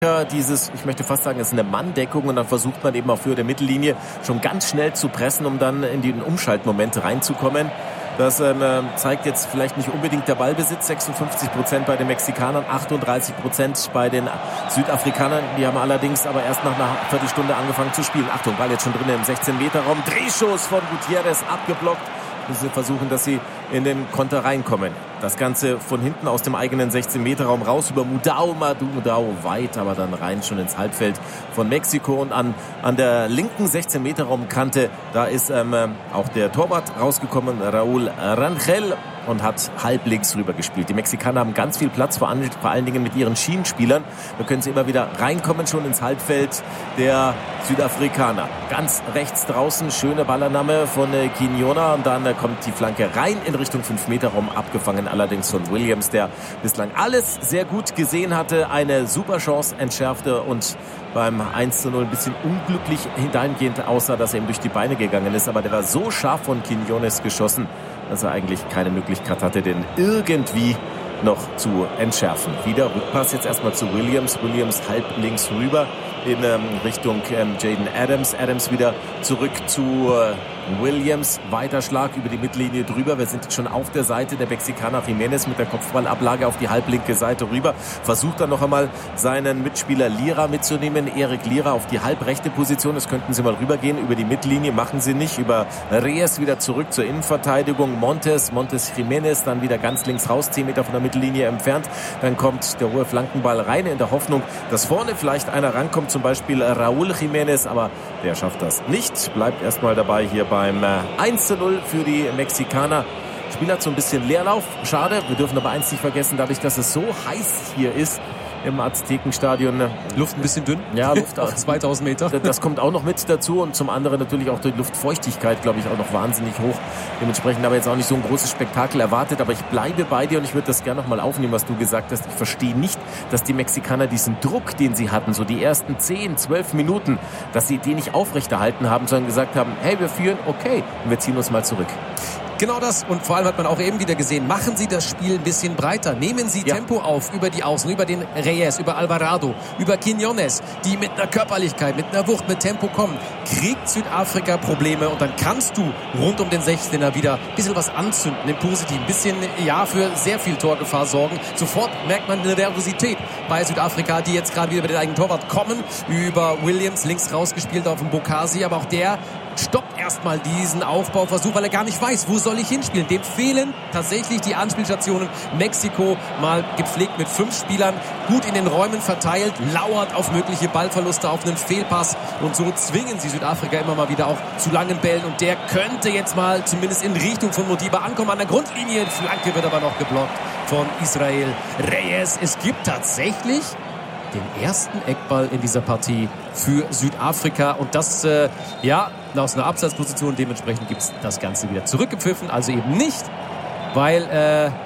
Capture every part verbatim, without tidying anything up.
Dieses, ich möchte fast sagen, es ist eine Manndeckung und dann versucht man eben auf Höhe der Mittellinie schon ganz schnell zu pressen, um dann in den Umschaltmoment reinzukommen. Das ähm, zeigt jetzt vielleicht nicht unbedingt der Ballbesitz. sechsundfünfzig Prozent bei den Mexikanern, achtunddreißig Prozent bei den Südafrikanern. Die haben allerdings aber erst nach einer Viertelstunde angefangen zu spielen. Achtung, Ball jetzt schon drin im sechzehn Meter Raum. Drehschuss von Gutierrez abgeblockt. Sie versuchen, dass sie in den Konter reinkommen. Das Ganze von hinten aus dem eigenen sechzehn Meter Raum raus über Mudau. Mudau weit, aber dann rein schon ins Halbfeld von Mexiko. Und an, an der linken sechzehn Meter Raumkante, da ist ähm, auch der Torwart rausgekommen, Raúl Rangel, und hat halblinks rüber gespielt. Die Mexikaner haben ganz viel Platz, vor allen, vor allen Dingen mit ihren Schienenspielern. Da können sie immer wieder reinkommen, schon ins Halbfeld der Südafrikaner. Ganz rechts draußen, schöne Ballannahme von äh, Quiñona, und dann äh, kommt die Flanke rein in Richtung fünf Meter Raum, abgefangen allerdings von Williams, der bislang alles sehr gut gesehen hatte, eine super Chance entschärfte und beim eins zu null ein bisschen unglücklich dahingehend aussah, dass er ihm durch die Beine gegangen ist. Aber der war so scharf von Quiñones geschossen, dass er eigentlich keine Möglichkeit hatte, den irgendwie noch zu entschärfen. Wieder Rückpass jetzt erstmal zu Williams. Williams halb links rüber in ähm, Richtung ähm, Jaden Adams. Adams wieder zurück zu äh, Williams. Weiter Schlag über die Mittellinie drüber. Wir sind schon auf der Seite der Mexikaner. Jiménez mit der Kopfballablage auf die halblinke Seite rüber. Versucht dann noch einmal seinen Mitspieler Lira mitzunehmen. Erik Lira auf die halbrechte Position. Das könnten sie mal rübergehen über die Mittellinie. Machen sie nicht. Über Reyes wieder zurück zur Innenverteidigung. Montes, Montes Jiménez dann wieder ganz links raus. zehn Meter von der Mittellinie entfernt. Dann kommt der hohe Flankenball rein in der Hoffnung, dass vorne vielleicht einer rankommt. Zum Beispiel Raúl Jiménez. Aber der schafft das nicht. Bleibt erstmal dabei hier beim eins zu null für die Mexikaner. Spiel hat so ein bisschen Leerlauf. Schade. Wir dürfen aber eins nicht vergessen, dadurch, dass es so heiß hier ist im Aztekenstadion. Luft ein bisschen dünn. Ja, Luft auf zweitausend Meter. Das kommt auch noch mit dazu und zum anderen natürlich auch die Luftfeuchtigkeit, glaube ich, auch noch wahnsinnig hoch. Dementsprechend aber jetzt auch nicht so ein großes Spektakel erwartet, aber ich bleibe bei dir und ich würde das gerne noch mal aufnehmen, was du gesagt hast. Ich verstehe nicht, dass die Mexikaner diesen Druck, den sie hatten, so die ersten zehn, zwölf Minuten, dass sie den nicht aufrechterhalten haben, sondern gesagt haben, hey, wir führen, okay, und wir ziehen uns mal zurück. Genau das. Und vor allem hat man auch eben wieder gesehen, machen Sie das Spiel ein bisschen breiter. Nehmen Sie ja. Tempo auf über die Außen, über den Reyes, über Alvarado, über Quiñones, die mit einer Körperlichkeit, mit einer Wucht, mit Tempo kommen. Kriegt Südafrika Probleme und dann kannst du rund um den sechzehner wieder ein bisschen was anzünden, im Positiven, ein bisschen, ja, für sehr viel Torgefahr sorgen. Sofort merkt man eine Nervosität bei Südafrika, die jetzt gerade wieder bei den eigenen Torwart kommen, über Williams, links rausgespielt auf den Bokasi, aber auch der stoppt erstmal diesen Aufbauversuch, weil er gar nicht weiß, wo soll ich hinspielen. Dem fehlen tatsächlich die Anspielstationen. Mexiko mal gepflegt mit fünf Spielern, gut in den Räumen verteilt, lauert auf mögliche Ballverluste, auf einen Fehlpass und so zwingen sie Südafrika immer mal wieder auch zu langen Bällen und der könnte jetzt mal zumindest in Richtung von Modiba ankommen. An der Grundlinie, Flanke wird aber noch geblockt von Israel Reyes. Es gibt tatsächlich den ersten Eckball in dieser Partie für Südafrika und das, äh, ja, aus einer Abseitsposition. Dementsprechend gibt es das Ganze wieder zurückgepfiffen. Also eben nicht, weil äh, in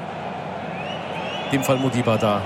dem Fall Modiba da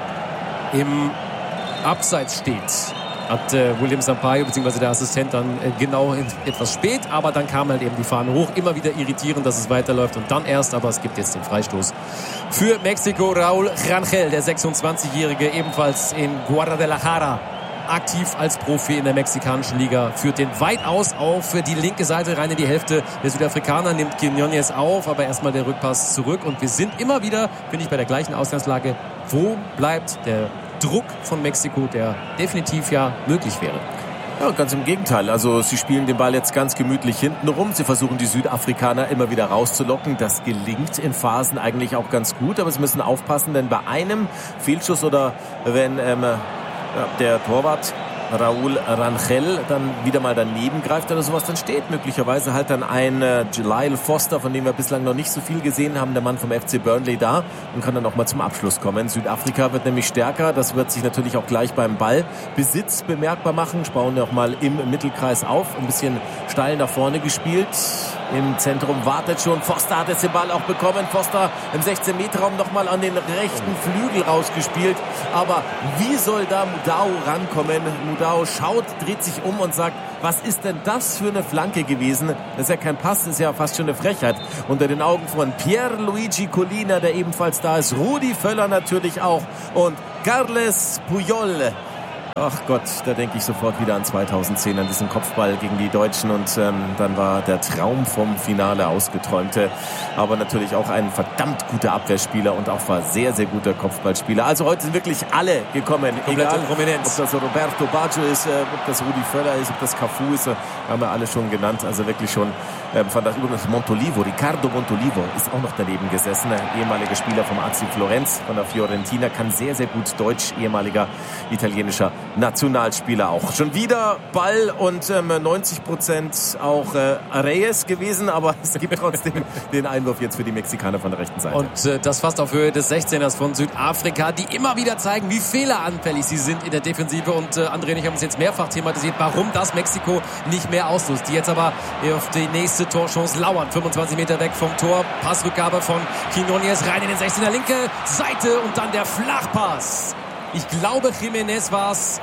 im Abseits steht. Hat äh, William Sampaio bzw. der Assistent dann äh, genau in, etwas spät, aber dann kam halt eben die Fahne hoch. Immer wieder irritierend, dass es weiterläuft und dann erst, aber es gibt jetzt den Freistoß für Mexiko. Raúl Rangel, der sechsundzwanzigjährige, ebenfalls in Guadalajara aktiv als Profi in der mexikanischen Liga, führt den weit aus auf die linke Seite rein in die Hälfte der Südafrikaner, nimmt Quiñones auf, aber erstmal der Rückpass zurück und wir sind immer wieder, finde ich, bei der gleichen Ausgangslage. Wo bleibt der Druck von Mexiko, der definitiv ja möglich wäre? Ja, ganz im Gegenteil. Also sie spielen den Ball jetzt ganz gemütlich hinten rum. Sie versuchen die Südafrikaner immer wieder rauszulocken. Das gelingt in Phasen eigentlich auch ganz gut, aber sie müssen aufpassen, denn bei einem Fehlschuss oder wenn ähm, der Torwart Raúl Rangel dann wieder mal daneben greift oder sowas, dann steht möglicherweise halt dann ein äh, Lyle Foster, von dem wir bislang noch nicht so viel gesehen haben, der Mann vom F C Burnley da und kann dann auch mal zum Abschluss kommen. Südafrika wird nämlich stärker, das wird sich natürlich auch gleich beim Ballbesitz bemerkbar machen. Spauen auch mal im Mittelkreis auf, ein bisschen steil nach vorne gespielt. Im Zentrum wartet schon. Foster hat jetzt den Ball auch bekommen. Foster im sechzehn Meter Raum nochmal an den rechten Flügel rausgespielt. Aber wie soll da Mudau rankommen? Mudau schaut, dreht sich um und sagt, was ist denn das für eine Flanke gewesen? Das ist ja kein Pass, das ist ja fast schon eine Frechheit. Unter den Augen von Pierluigi Collina, der ebenfalls da ist. Rudi Völler natürlich auch. Und Carles Puyol Ach Gott, da denke ich sofort wieder an zweitausendzehn, an diesen Kopfball gegen die Deutschen und ähm, dann war der Traum vom Finale ausgeträumte. Aber natürlich auch ein verdammt guter Abwehrspieler und auch war sehr, sehr guter Kopfballspieler. Also heute sind wirklich alle gekommen. Komplette Egal, Prominenz. ob das Roberto Baggio ist, äh, ob das Rudi Völler ist, ob das Cafu ist, äh, haben wir alle schon genannt. Also wirklich schon, äh, fand das übrigens Montolivo, Riccardo Montolivo ist auch noch daneben gesessen. Ein ehemaliger Spieler vom A C Florenz, von der Fiorentina, kann sehr, sehr gut Deutsch, ehemaliger italienischer Nationalspieler auch. Schon wieder Ball und ähm, neunzig Prozent auch äh, Reyes gewesen, aber es gibt trotzdem den Einwurf jetzt für die Mexikaner von der rechten Seite. Und äh, das fast auf Höhe des sechzehners von Südafrika, die immer wieder zeigen, wie fehleranfällig sie sind in der Defensive. Und äh, André und ich haben es jetzt mehrfach thematisiert, warum das Mexiko nicht mehr ausnutzt. Die jetzt aber auf die nächste Torchance lauern. fünfundzwanzig Meter weg vom Tor. Passrückgabe von Quiñones rein in den sechzehner, linke Seite und dann der Flachpass. Ich glaube, Jiménez war es.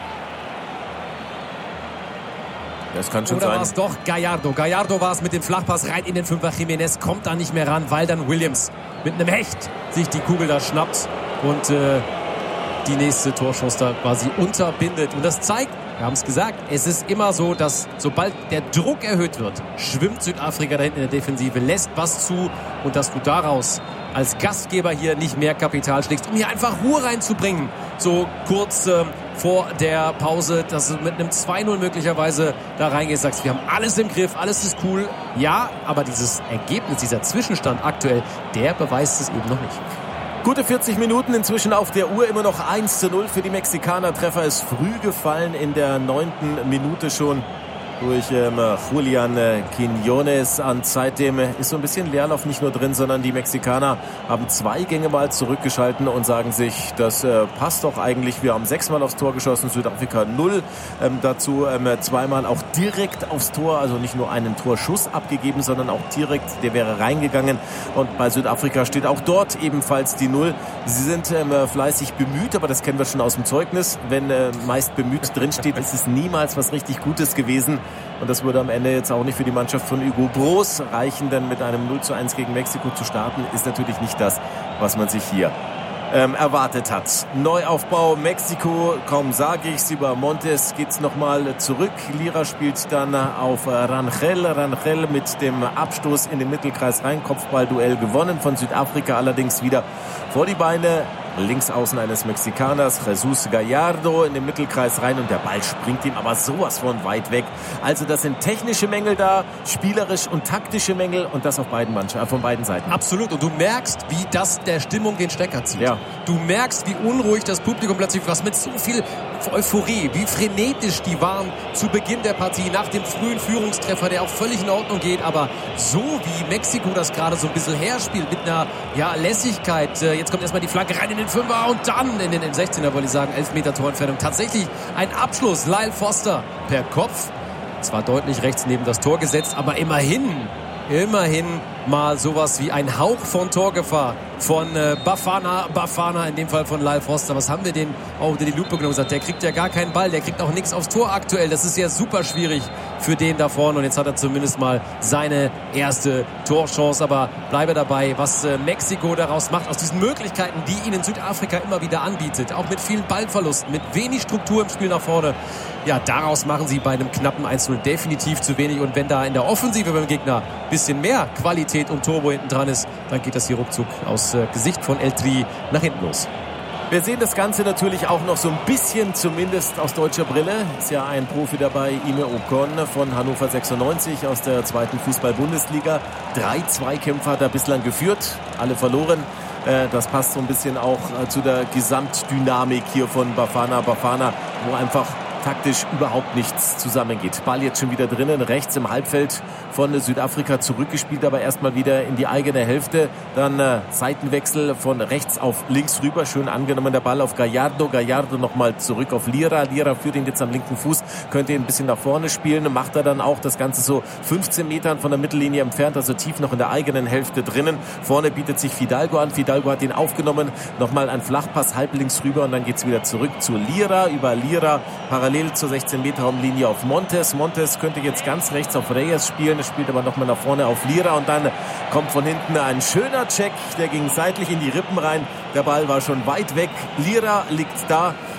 Das kann schon Oder sein. war es doch Gallardo? Gallardo war es mit dem Flachpass rein in den Fünfer. Jiménez kommt da nicht mehr ran, weil dann Williams mit einem Hecht sich die Kugel da schnappt und äh, die nächste Torchance da quasi unterbindet. Und das zeigt, wir haben es gesagt, es ist immer so, dass sobald der Druck erhöht wird, schwimmt Südafrika da hinten in der Defensive, lässt was zu und dass du daraus als Gastgeber hier nicht mehr Kapital schlägst, um hier einfach Ruhe reinzubringen. So kurz äh, vor der Pause, dass du mit einem zwei null möglicherweise da reingehst, sagst, wir haben alles im Griff, alles ist cool. Ja, aber dieses Ergebnis, dieser Zwischenstand aktuell, der beweist es eben noch nicht. Gute vierzig Minuten inzwischen auf der Uhr, immer noch eins zu null für die Mexikaner. Treffer ist früh gefallen in der neunten Minute schon durch ähm, Julian äh, Quiñones. Und seitdem ist so ein bisschen Leerlauf nicht nur drin, sondern die Mexikaner haben zwei Gänge mal zurückgeschalten und sagen sich, das äh, passt doch eigentlich. Wir haben sechsmal aufs Tor geschossen, Südafrika null. Ähm, dazu ähm, zweimal auch direkt aufs Tor, also nicht nur einen Torschuss abgegeben, sondern auch direkt, der wäre reingegangen. Und bei Südafrika steht auch dort ebenfalls die Null. Sie sind ähm, fleißig bemüht, aber das kennen wir schon aus dem Zeugnis. Wenn äh, meist bemüht drinsteht, ist es niemals was richtig Gutes gewesen. Und das würde am Ende jetzt auch nicht für die Mannschaft von Hugo Broos reichen, denn mit einem null zu eins gegen Mexiko zu starten, ist natürlich nicht das, was man sich hier ähm, erwartet hat. Neuaufbau Mexiko, kaum sage ich's, über Montes geht's nochmal zurück. Lira spielt dann auf Rangel. Rangel mit dem Abstoß in den Mittelkreis rein. Kopfballduell gewonnen von Südafrika, allerdings wieder vor die Beine. Links außen eines Mexikaners, Jesus Gallardo in den Mittelkreis rein und der Ball springt ihm aber sowas von weit weg. Also das sind technische Mängel da, spielerisch und taktische Mängel und das auf beiden Mannschaften, von beiden Seiten. Absolut, und du merkst, wie das der Stimmung den Stecker zieht. Ja. Du merkst, wie unruhig das Publikum plötzlich, was mit so viel Euphorie, wie frenetisch die waren zu Beginn der Partie, nach dem frühen Führungstreffer, der auch völlig in Ordnung geht, aber so wie Mexiko das gerade so ein bisschen herspielt, mit einer ja, Lässigkeit, jetzt kommt erstmal die Flanke rein in den Fünfer und dann in den sechzehner, wollte ich sagen, elf Meter Torentfernung. Tatsächlich ein Abschluss, Lyle Foster per Kopf, zwar deutlich rechts neben das Tor gesetzt, aber immerhin, immerhin mal sowas wie ein Hauch von Torgefahr von äh, Bafana, Bafana, in dem Fall von Lyle Foster. Was haben wir denn auch unter die Lupe genommen gesagt? Der kriegt ja gar keinen Ball, der kriegt auch nichts aufs Tor aktuell. Das ist ja super schwierig für den da vorne und jetzt hat er zumindest mal seine erste Torchance. Aber bleibe dabei, was äh, Mexiko daraus macht, aus diesen Möglichkeiten, die ihnen Südafrika immer wieder anbietet, auch mit vielen Ballverlusten, mit wenig Struktur im Spiel nach vorne. Ja, daraus machen sie bei einem knappen eins null definitiv zu wenig. Und wenn da in der Offensive beim Gegner ein bisschen mehr Qualität und Turbo hinten dran ist, dann geht das hier ruckzuck aus äh, Gesicht von El Tri nach hinten los. Wir sehen das Ganze natürlich auch noch so ein bisschen, zumindest aus deutscher Brille. Ist ja ein Profi dabei, Ime Ocon von Hannover sechsundneunzig aus der zweiten Fußball-Bundesliga. Drei Zweikämpfe hat er bislang geführt, alle verloren. Das passt so ein bisschen auch zu der Gesamtdynamik hier von Bafana Bafana, wo einfach taktisch überhaupt nichts zusammengeht. Ball jetzt schon wieder drinnen, rechts im Halbfeld von Südafrika zurückgespielt, aber erstmal wieder in die eigene Hälfte. Dann äh, Seitenwechsel von rechts auf links rüber. Schön angenommen der Ball auf Gallardo. Gallardo nochmal zurück auf Lira. Lira führt ihn jetzt am linken Fuß, könnte ihn ein bisschen nach vorne spielen. Macht er dann auch das Ganze so fünfzehn Metern von der Mittellinie entfernt, also tief noch in der eigenen Hälfte drinnen. Vorne bietet sich Fidalgo an. Fidalgo hat ihn aufgenommen. Nochmal ein Flachpass halb links rüber und dann geht's wieder zurück zu Lira. Über Lira parallel zur sechzehn Meter Raumlinie auf Montes. Montes könnte jetzt ganz rechts auf Reyes spielen, spielt aber nochmal nach vorne auf Lira und dann kommt von hinten ein schöner Check, der ging seitlich in die Rippen rein. Der Ball war schon weit weg. Lira liegt da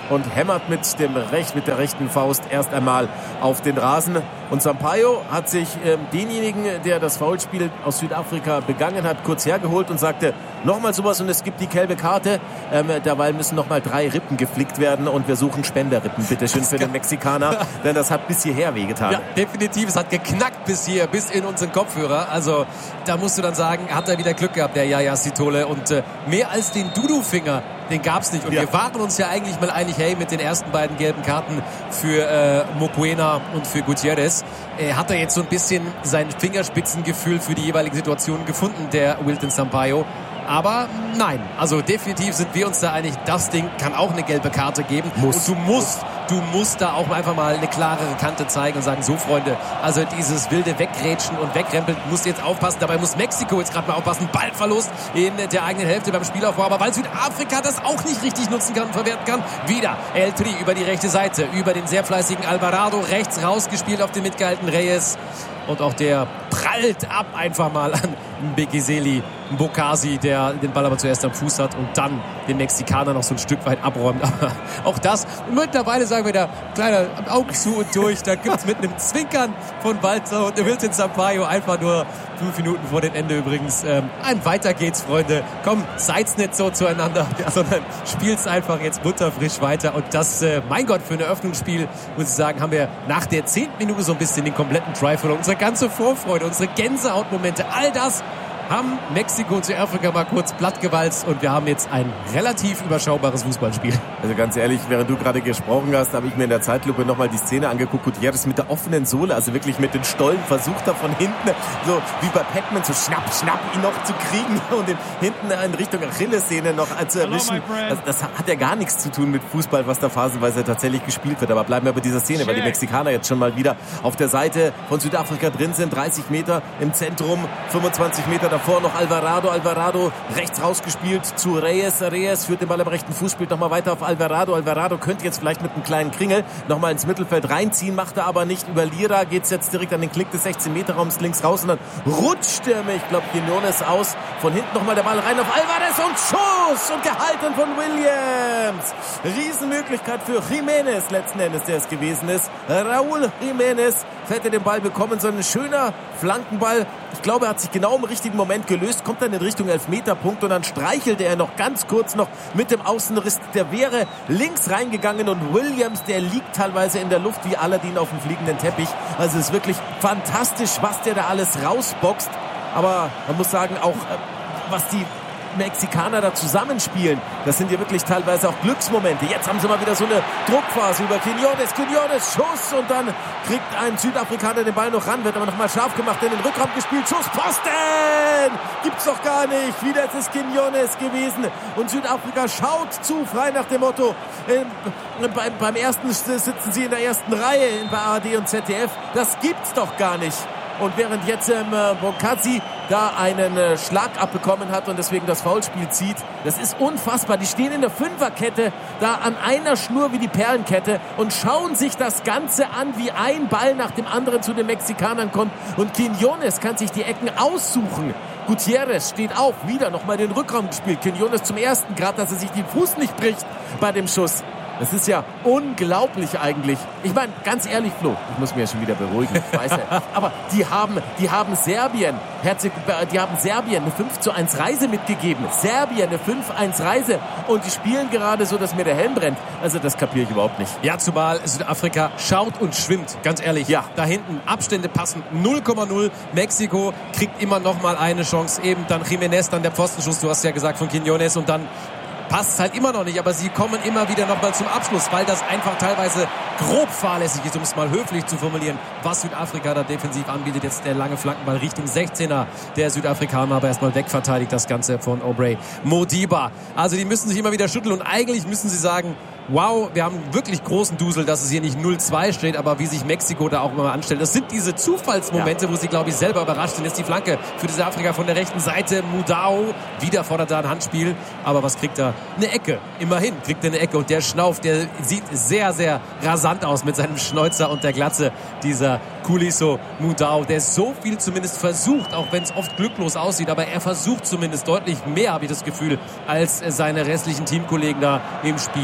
und hämmert mit, dem Recht, mit der rechten Faust erst einmal auf den Rasen. Und Sampaio hat sich ähm, denjenigen, der das Foulspiel aus Südafrika begangen hat, kurz hergeholt und sagte, nochmal sowas und es gibt die gelbe Karte. Ähm, derweil müssen nochmal drei Rippen geflickt werden und wir suchen Spenderrippen, bitteschön, für den Mexikaner, denn das hat bis hierher wehgetan. Ja, definitiv. Es hat geknackt bis hier, bis in unseren Kopfhörer. Also da musst du dann sagen, hat er wieder Glück gehabt, der Yaya Sithole. Und äh, mehr als den Dudu-Finger, den gab's nicht. Und ja. wir waren uns ja eigentlich mal einig, hey, mit den ersten beiden gelben Karten für äh, Mokoena und für Gutierrez äh, hat er jetzt so ein bisschen sein Fingerspitzengefühl für die jeweiligen Situationen gefunden, der Wilton Sampaio. Aber nein, also definitiv sind wir uns da einig, das Ding kann auch eine gelbe Karte geben. Muss. Und du musst, du musst da auch einfach mal eine klarere Kante zeigen und sagen, so Freunde, also dieses wilde Wegrätschen und Wegrempeln, musst jetzt aufpassen. Dabei muss Mexiko jetzt gerade mal aufpassen. Ballverlust in der eigenen Hälfte beim Spielaufbau. Aber weil Südafrika das auch nicht richtig nutzen kann und verwerten kann, wieder El Tri über die rechte Seite, über den sehr fleißigen Alvarado, rechts rausgespielt auf den mitgehaltenen Reyes. Und auch der prallt ab einfach mal an Bekeseli Mbokasi, der den Ball aber zuerst am Fuß hat und dann den Mexikaner noch so ein Stück weit abräumt. Aber auch das, mittlerweile sagen wir da, kleiner Augen zu und durch, da gibt es mit einem Zwinkern von Walter und Wilton Sampaio einfach nur fünf Minuten vor dem Ende übrigens. Ähm, ein Weiter geht's, Freunde. Komm, seid's nicht so zueinander, ja, sondern spielt's einfach jetzt butterfrisch weiter. Und das, äh, mein Gott, für ein Eröffnungsspiel, muss ich sagen, haben wir nach der zehnten Minute so ein bisschen den kompletten Drive verloren. Unsere ganze Vorfreude, unsere Gänsehautmomente, all das haben Mexiko und Südafrika mal kurz plattgewalzt und wir haben jetzt ein relativ überschaubares Fußballspiel. Also ganz ehrlich, während du gerade gesprochen hast, habe ich mir in der Zeitlupe nochmal die Szene angeguckt. Gutierrez mit der offenen Sohle, also wirklich mit den Stollen, versucht er von hinten, so wie bei Pac-Man, so schnapp, schnapp, ihn noch zu kriegen und ihn hinten in Richtung Achillessehne noch zu erwischen. Also das hat ja gar nichts zu tun mit Fußball, was da phasenweise tatsächlich gespielt wird. Aber bleiben wir bei dieser Szene, weil die Mexikaner jetzt schon mal wieder auf der Seite von Südafrika drin sind. dreißig Meter im Zentrum, fünfundzwanzig Meter davor noch Alvarado. Alvarado rechts rausgespielt zu Reyes. Reyes führt den Ball am rechten Fuß, spielt nochmal weiter auf Alvarado. Alvarado könnte jetzt vielleicht mit einem kleinen Kringel nochmal ins Mittelfeld reinziehen, macht er aber nicht. Über Lira geht es jetzt direkt an den Klick des sechzehn Meter Raums links raus und dann rutscht er, ich glaube, Quinones aus. Von hinten nochmal der Ball rein auf Alvarez und Schuss und gehalten von Williams. Riesenmöglichkeit für Jiménez letzten Endes, der es gewesen ist. Raúl Jiménez hätte den Ball bekommen, so ein schöner Flankenball. Ich glaube, er hat sich genau im richtigen Moment gelöst, kommt dann in Richtung Elfmeterpunkt und dann streichelte er noch ganz kurz noch mit dem Außenriss. Der wäre links reingegangen und Williams, der liegt teilweise in der Luft wie Aladdin auf dem fliegenden Teppich. Also es ist wirklich fantastisch, was der da alles rausboxt. Aber man muss sagen, auch was die Mexikaner da zusammenspielen, das sind ja wirklich teilweise auch Glücksmomente. Jetzt haben sie mal wieder so eine Druckphase über Quinones. Quinones, Schuss und dann kriegt ein Südafrikaner den Ball noch ran, wird aber nochmal scharf gemacht, in den Rückraum gespielt. Schuss, Posten! Gibt's doch gar nicht. Wieder ist es Quinones gewesen und Südafrika schaut zu, frei nach dem Motto. Ähm, beim, beim ersten sitzen sie in der ersten Reihe bei A R D und Z D F. Das gibt's doch gar nicht. Und während jetzt ähm, Mbokasi da einen äh, Schlag abbekommen hat und deswegen das Foulspiel zieht, das ist unfassbar. Die stehen in der Fünferkette, da an einer Schnur wie die Perlenkette und schauen sich das Ganze an, wie ein Ball nach dem anderen zu den Mexikanern kommt. Und Quinones kann sich die Ecken aussuchen. Gutierrez steht auf, wieder nochmal den Rückraum gespielt. Quinones zum ersten, gerade dass er sich den Fuß nicht bricht bei dem Schuss. Das ist ja unglaublich eigentlich. Ich meine, ganz ehrlich, Flo, ich muss mich ja schon wieder beruhigen, ich weiß ja. Aber die haben, die haben Serbien, Herzeg, die haben Serbien eine fünf zu eins Reise mitgegeben. Serbien eine fünf eins Reise. Und die spielen gerade so, dass mir der Helm brennt. Also das kapiere ich überhaupt nicht. Ja, zumal Südafrika schaut und schwimmt, ganz ehrlich. Ja. Da hinten Abstände passen null Komma null. Mexiko kriegt immer noch mal eine Chance. Eben dann Jiménez, dann der Pfostenschuss, du hast ja gesagt, von Quinones und dann passt es halt immer noch nicht, aber sie kommen immer wieder noch mal zum Abschluss, weil das einfach teilweise grob fahrlässig ist, um es mal höflich zu formulieren, was Südafrika da defensiv anbietet. Jetzt der lange Flankenball Richtung sechzehner der Südafrikaner, aber erstmal wegverteidigt das Ganze von Aubrey Modiba. Also die müssen sich immer wieder schütteln und eigentlich müssen sie sagen, wow, wir haben wirklich großen Dusel, dass es hier nicht null zwei steht, aber wie sich Mexiko da auch immer anstellt. Das sind diese Zufallsmomente, ja, wo sie, glaube ich, selber überrascht sind. Jetzt die Flanke für Südafrika von der rechten Seite. Mudau, wieder fordert da ein Handspiel. Aber was kriegt er? Eine Ecke. Immerhin kriegt er eine Ecke. Und der Schnauf, der sieht sehr, sehr rasant aus mit seinem Schnäuzer und der Glatze. Dieser Kuliso Mudau, der so viel zumindest versucht, auch wenn es oft glücklos aussieht. Aber er versucht zumindest deutlich mehr, habe ich das Gefühl, als seine restlichen Teamkollegen da im Spiel nach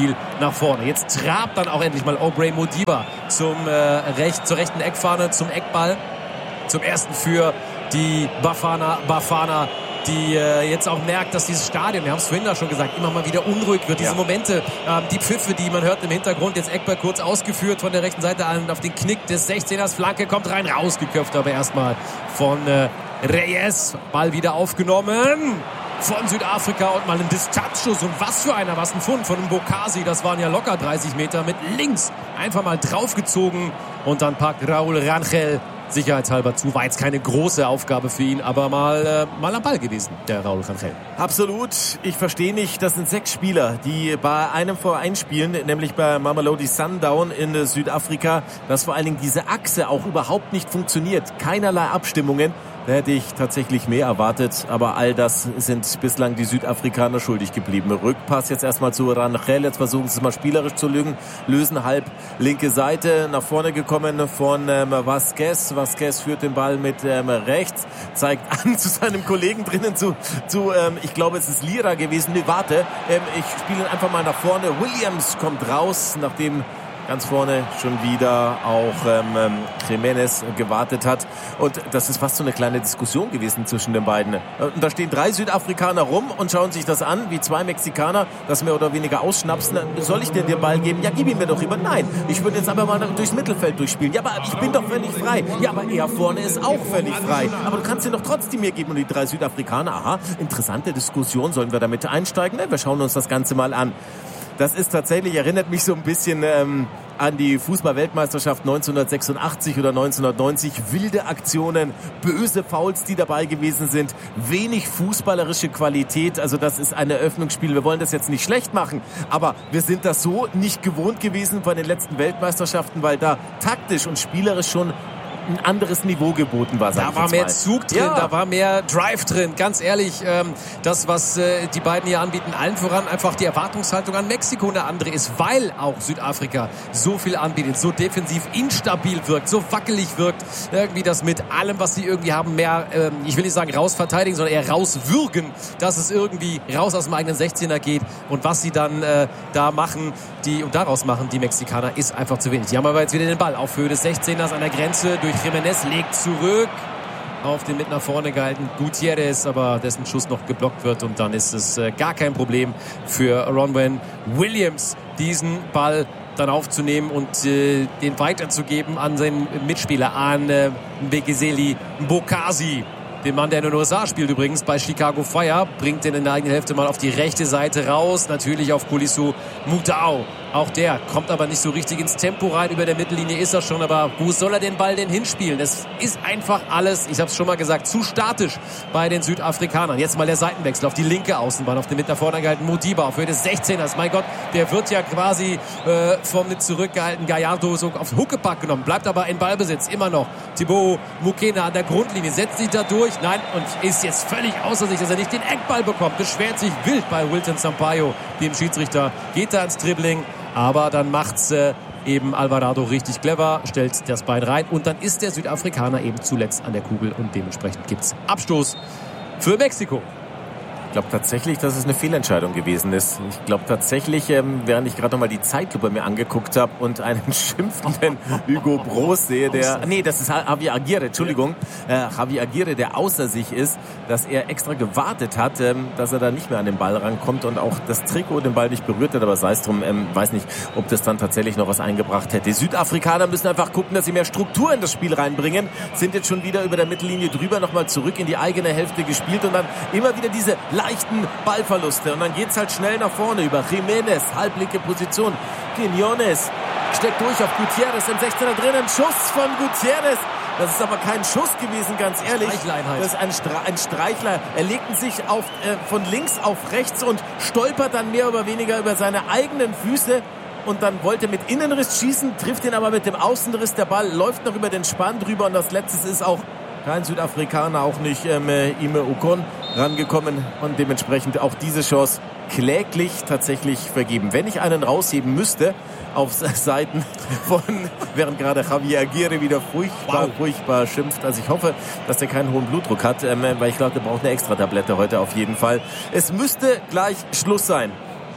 nach vorne. Jetzt trabt dann auch endlich mal Aubrey Modiba zum, äh, recht, zur rechten Eckfahne, zum Eckball. Zum ersten für die Bafana Bafana, die äh, jetzt auch merkt, dass dieses Stadion, wir haben es vorhin da schon gesagt, immer mal wieder unruhig wird. Diese ja. Momente, ähm, die Pfiffe, die man hört im Hintergrund, jetzt Eckball kurz ausgeführt von der rechten Seite an auf den Knick des sechzehners, Flanke kommt rein, rausgeköpft, aber erstmal von äh, Reyes, Ball wieder aufgenommen von Südafrika und mal ein Distanzschuss. Und was für einer, was ein Fund von einem Bokasi, das waren ja locker dreißig Meter mit links einfach mal draufgezogen und dann packt Raul Rangel sicherheitshalber zu. War jetzt keine große Aufgabe für ihn, aber mal, äh, mal am Ball gewesen, der Raul Rangel. Absolut. Ich verstehe nicht, das sind sechs Spieler, die bei einem Verein spielen, nämlich bei Mamelodi Sundown in Südafrika, dass vor allen Dingen diese Achse auch überhaupt nicht funktioniert. Keinerlei Abstimmungen. Da hätte ich tatsächlich mehr erwartet, aber all das sind bislang die Südafrikaner schuldig geblieben. Rückpass jetzt erstmal zu Rangel, jetzt versuchen sie es mal spielerisch zu lösen, halb linke Seite, nach vorne gekommen von ähm, Vasquez. Vasquez führt den Ball mit ähm, rechts, zeigt an zu seinem Kollegen drinnen, zu, zu ähm, ich glaube es ist Lira gewesen, nee, warte, ähm, ich spiele ihn einfach mal nach vorne. Williams kommt raus, nachdem ganz vorne schon wieder auch ähm, Jiménez gewartet hat. Und das ist fast so eine kleine Diskussion gewesen zwischen den beiden. Und da stehen drei Südafrikaner rum und schauen sich das an, wie zwei Mexikaner, das mehr oder weniger ausschnapsen. Soll ich dir den Ball geben? Ja, gib ihn mir doch rüber. Nein, ich würde jetzt aber mal durchs Mittelfeld durchspielen. Ja, aber ich bin doch völlig frei. Ja, aber er vorne ist auch völlig frei. Aber du kannst ihn doch trotzdem mir geben. Und die drei Südafrikaner, aha, interessante Diskussion. Sollen wir damit einsteigen? Wir schauen uns das Ganze mal an. Das ist tatsächlich, erinnert mich so ein bisschen ähm, an die Fußball-Weltmeisterschaft neunzehnhundertsechsundachtzig oder neunzehnhundertneunzig. Wilde Aktionen, böse Fouls, die dabei gewesen sind, wenig fußballerische Qualität. Also das ist ein Eröffnungsspiel. Wir wollen das jetzt nicht schlecht machen, aber wir sind das so nicht gewohnt gewesen bei den letzten Weltmeisterschaften, weil da taktisch und spielerisch schon ein anderes Niveau geboten war. Da war mehr Zug drin, ja. Da war mehr Drive drin. Ganz ehrlich, ähm, das, was äh, die beiden hier anbieten, allen voran einfach die Erwartungshaltung an Mexiko eine andere ist, weil auch Südafrika so viel anbietet, so defensiv instabil wirkt, so wackelig wirkt, irgendwie das mit allem, was sie irgendwie haben, mehr, ähm, ich will nicht sagen rausverteidigen, sondern eher rauswürgen, dass es irgendwie raus aus dem eigenen sechzehner geht. Und was sie dann äh, da machen, die und daraus machen, die Mexikaner, ist einfach zu wenig. Die haben aber jetzt wieder den Ball auf Höhe des sechzehners an der Grenze durch Jiménez, legt zurück auf den mit nach vorne gehalten Gutierrez, aber dessen Schuss noch geblockt wird und dann ist es äh, gar kein Problem für Ronwen Williams, diesen Ball dann aufzunehmen und äh, den weiterzugeben an seinen Mitspieler, an äh, Bekezeli Bokasi. Den Mann, der in den U S A spielt übrigens bei Chicago Fire, bringt den in der eigenen Hälfte mal auf die rechte Seite raus. Natürlich auf Kulisu Mutau. Auch der kommt aber nicht so richtig ins Tempo rein. Über der Mittellinie ist er schon, aber wo soll er den Ball denn hinspielen? Das ist einfach alles, ich habe es schon mal gesagt, zu statisch bei den Südafrikanern. Jetzt mal der Seitenwechsel auf die linke Außenbahn, auf den mit nach vorne gehalten Modiba, auf Höhe des sechzehners. Mein Gott, der wird ja quasi äh, vom mit zurückgehalten Gallardo so auf Huckepack genommen, bleibt aber in Ballbesitz, immer noch. Thibaut Mukena an der Grundlinie, setzt sich da durch, nein, und ist jetzt völlig außer sich, dass er nicht den Eckball bekommt. Beschwert sich wild bei Wilton Sampaio, dem Schiedsrichter, geht da ins Dribbling. Aber dann macht's äh, eben Alvarado richtig clever, stellt das Bein rein und dann ist der Südafrikaner eben zuletzt an der Kugel und dementsprechend gibt's Abstoß für Mexiko. Ich glaube tatsächlich, dass es eine Fehlentscheidung gewesen ist. Ich glaube tatsächlich, ähm, während ich gerade nochmal die Zeitlupe mir angeguckt habe und einen schimpfenden Hugo Broos sehe, der, nee, das ist Javier Aguirre, Entschuldigung, äh, Javier Aguirre, der außer sich ist, dass er extra gewartet hat, ähm, dass er da nicht mehr an den Ball rankommt und auch das Trikot den Ball nicht berührt hat, aber sei es drum, ähm, weiß nicht, ob das dann tatsächlich noch was eingebracht hätte. Die Südafrikaner müssen einfach gucken, dass sie mehr Struktur in das Spiel reinbringen, sind jetzt schon wieder über der Mittellinie drüber, nochmal zurück in die eigene Hälfte gespielt und dann immer wieder diese leichten Ballverluste und dann geht's halt schnell nach vorne über Jiménez, halblinke Position. Quiñones steckt durch auf Gutierrez im sechzehner drinnen, Schuss von Gutierrez. Das ist aber kein Schuss gewesen, ganz ehrlich. Das ist ein, Stre- ein Streichler. Er legt sich auf, äh, von links auf rechts und stolpert dann mehr oder weniger über seine eigenen Füße und dann wollte mit Innenriss schießen, trifft ihn aber mit dem Außenriss. Der Ball läuft noch über den Spann drüber und das Letzte ist auch kein Südafrikaner, auch nicht ähm, Ime Okon rangekommen und dementsprechend auch diese Chance kläglich tatsächlich vergeben. Wenn ich einen rausheben müsste auf Seiten von, während gerade Javier Aguirre wieder furchtbar, wow. furchtbar schimpft. Also ich hoffe, dass der keinen hohen Blutdruck hat, ähm, weil ich glaube, der braucht eine Extra-Tablette heute auf jeden Fall. Es müsste gleich Schluss sein.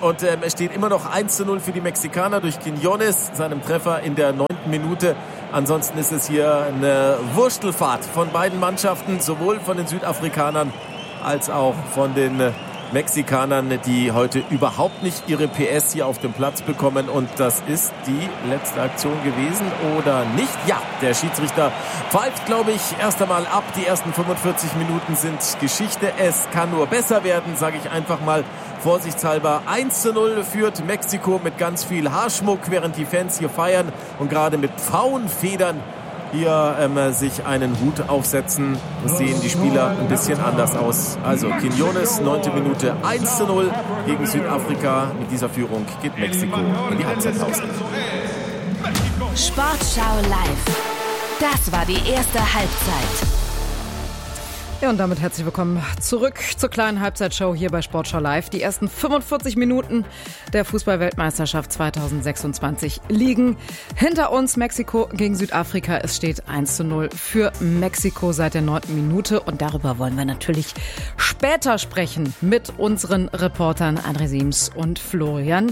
Und ähm, es steht immer noch eins zu null für die Mexikaner durch Quiñones, seinem Treffer in der neunten Minute. Ansonsten ist es hier eine Wurstelfahrt von beiden Mannschaften, sowohl von den Südafrikanern als auch von den Mexikanern, die heute überhaupt nicht ihre P S hier auf dem Platz bekommen. Und das ist die letzte Aktion gewesen, oder nicht? Ja, der Schiedsrichter pfeift, glaube ich, erst einmal ab. Die ersten fünfundvierzig Minuten sind Geschichte. Es kann nur besser werden, sage ich einfach mal vorsichtshalber. eins zu null führt Mexiko mit ganz viel Haarschmuck, während die Fans hier feiern und gerade mit Pfauenfedern hier ähm, sich einen Hut aufsetzen, sehen die Spieler ein bisschen anders aus. Also Quiñones, neunte Minute, eins zu null gegen Südafrika. Mit dieser Führung geht Mexiko in die Halbzeitpause. Sportschau live. Das war die erste Halbzeit. Ja, und damit herzlich willkommen zurück zur kleinen Halbzeitshow hier bei Sportschau Live. Die ersten fünfundvierzig Minuten der Fußball-Weltmeisterschaft zweitausendsechsundzwanzig liegen hinter uns. Mexiko gegen Südafrika. Es steht eins zu null für Mexiko seit der neunten Minute. Und darüber wollen wir natürlich später sprechen mit unseren Reportern André Siems und Florian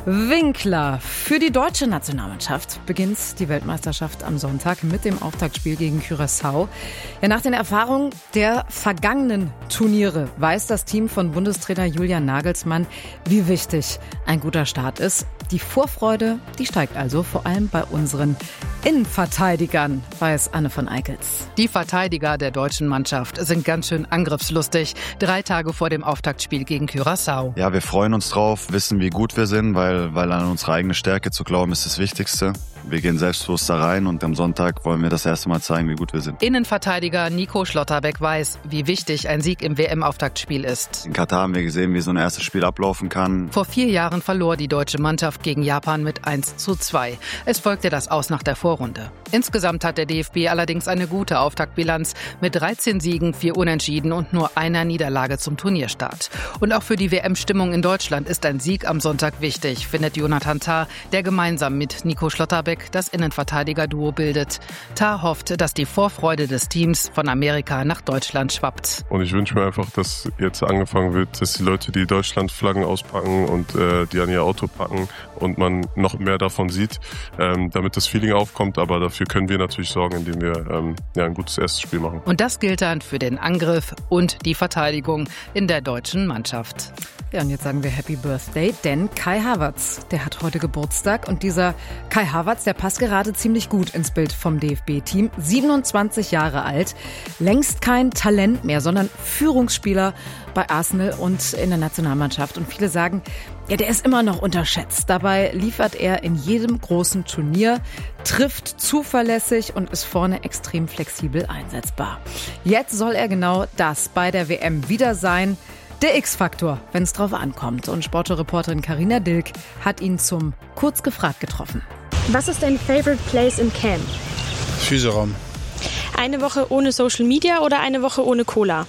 Winkler. Für die deutsche Nationalmannschaft beginnt die Weltmeisterschaft am Sonntag mit dem Auftaktspiel gegen Curaçao. Ja, nach den Erfahrungen der vergangenen Turniere weiß das Team von Bundestrainer Julian Nagelsmann, wie wichtig ein guter Start ist. Die Vorfreude, die steigt also vor allem bei unseren Innenverteidigern, weiß Anne von Eickels. Die Verteidiger der deutschen Mannschaft sind ganz schön angriffslustig. Drei Tage vor dem Auftaktspiel gegen Curaçao. Ja, wir freuen uns drauf, wissen, wie gut wir sind, weil, weil an unsere eigene Stärke zu glauben ist das Wichtigste. Wir gehen selbstbewusst da rein und am Sonntag wollen wir das erste Mal zeigen, wie gut wir sind. Innenverteidiger Nico Schlotterbeck weiß, wie wichtig ein Sieg im W M-Auftaktspiel ist. In Katar haben wir gesehen, wie so ein erstes Spiel ablaufen kann. Vor vier Jahren verlor die deutsche Mannschaft gegen Japan mit eins zu zwei. Es folgte das Aus nach der Vorrunde. Insgesamt hat der D F B allerdings eine gute Auftaktbilanz mit dreizehn Siegen, vier Unentschieden und nur einer Niederlage zum Turnierstart. Und auch für die W M-Stimmung in Deutschland ist ein Sieg am Sonntag wichtig, findet Jonathan Tah, der gemeinsam mit Nico Schlotterbeck das Innenverteidiger-Duo bildet. Tah hofft, dass die Vorfreude des Teams von Amerika nach Deutschland schwappt. Und ich wünsche mir einfach, dass jetzt angefangen wird, dass die Leute die Deutschlandflaggen auspacken und äh, die an ihr Auto packen und man noch mehr davon sieht, ähm, damit das Feeling aufkommt. Aber dafür können wir natürlich sorgen, indem wir ähm, ja, ein gutes erstes Spiel machen. Und das gilt dann für den Angriff und die Verteidigung in der deutschen Mannschaft. Ja, und jetzt sagen wir Happy Birthday, denn Kai Havertz, der hat heute Geburtstag. Und dieser Kai Havertz, der passt gerade ziemlich gut ins Bild vom D F B-Team. siebenundzwanzig Jahre alt, längst kein Talent mehr, sondern Führungsspieler bei Arsenal und in der Nationalmannschaft. Und viele sagen, ja, der ist immer noch unterschätzt. Dabei liefert er in jedem großen Turnier, trifft zuverlässig und ist vorne extrem flexibel einsetzbar. Jetzt soll er genau das bei der W M wieder sein. Der X-Faktor, wenn es drauf ankommt. Und Sportreporterin Carina Dilk hat ihn zum Kurz gefragt getroffen. Was ist dein Favorite Place im Camp? Physioraum. Eine Woche ohne Social Media oder eine Woche ohne Cola?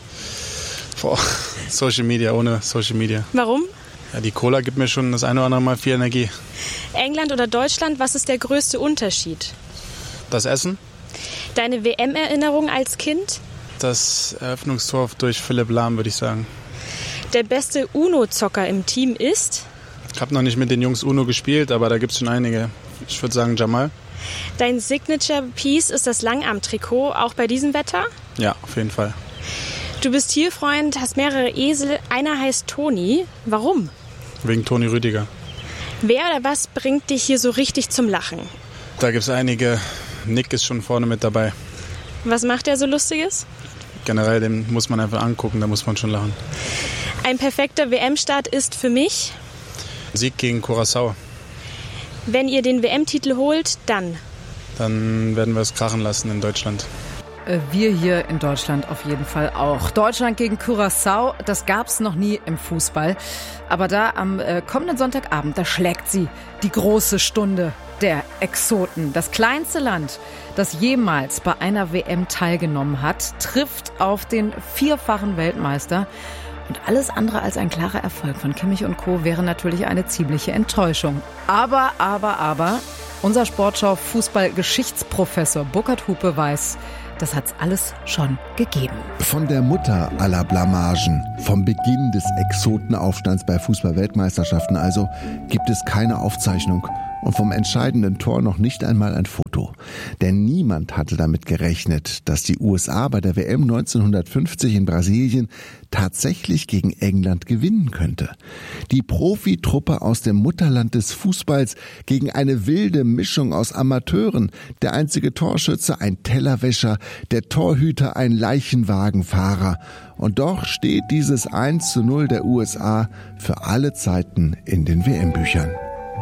Boah, Social Media, ohne Social Media. Warum? Ja, die Cola gibt mir schon das eine oder andere Mal viel Energie. England oder Deutschland, was ist der größte Unterschied? Das Essen. Deine W M-Erinnerung als Kind? Das Eröffnungstor durch Philipp Lahm, würde ich sagen. Der beste Uno-Zocker im Team ist? Ich habe noch nicht mit den Jungs Uno gespielt, aber da gibt es schon einige. Ich würde sagen Jamal. Dein Signature-Piece ist das Langarm-Trikot, auch bei diesem Wetter? Ja, auf jeden Fall. Du bist Tierfreund, hast mehrere Esel. Einer heißt Toni. Warum? Wegen Toni Rüdiger. Wer oder was bringt dich hier so richtig zum Lachen? Da gibt es einige. Nick ist schon vorne mit dabei. Was macht er so Lustiges? Generell, den muss man einfach angucken, da muss man schon lachen. Ein perfekter W M-Start ist für mich? Sieg gegen Curaçao. Wenn ihr den W M-Titel holt, dann? Dann werden wir es krachen lassen in Deutschland. Wir hier in Deutschland auf jeden Fall auch. Deutschland gegen Curaçao, das gab's noch nie im Fußball. Aber da am äh, kommenden Sonntagabend, da schlägt sie die große Stunde der Exoten. Das kleinste Land, das jemals bei einer W M teilgenommen hat, trifft auf den vierfachen Weltmeister. Und alles andere als ein klarer Erfolg von Kimmich und Co. wäre natürlich eine ziemliche Enttäuschung. Aber, aber, aber, unser Sportschau-Fußball-Geschichtsprofessor Burkhard Hupe weiß, das hat's alles schon gegeben. Von der Mutter aller Blamagen, vom Beginn des Exotenaufstands bei Fußball-Weltmeisterschaften also, gibt es keine Aufzeichnung. Und vom entscheidenden Tor noch nicht einmal ein Foto. Denn niemand hatte damit gerechnet, dass die U S A bei der W M neunzehnhundertfünfzig in Brasilien tatsächlich gegen England gewinnen könnte. Die Profitruppe aus dem Mutterland des Fußballs gegen eine wilde Mischung aus Amateuren. Der einzige Torschütze ein Tellerwäscher, der Torhüter ein Leichenwagenfahrer. Und doch steht dieses eins zu null der U S A für alle Zeiten in den W M-Büchern.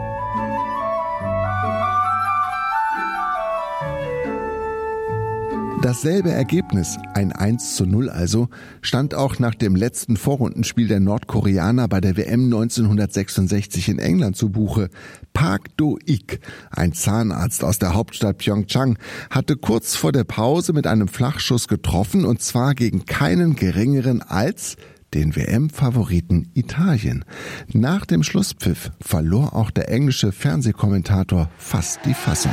Dasselbe Ergebnis, ein eins zu null also, stand auch nach dem letzten Vorrundenspiel der Nordkoreaner bei der W M neunzehnhundertsechsundsechzig in England zu Buche. Park Do-ik, ein Zahnarzt aus der Hauptstadt Pyeongchang, hatte kurz vor der Pause mit einem Flachschuss getroffen, und zwar gegen keinen geringeren als den W M-Favoriten Italien. Nach dem Schlusspfiff verlor auch der englische Fernsehkommentator fast die Fassung.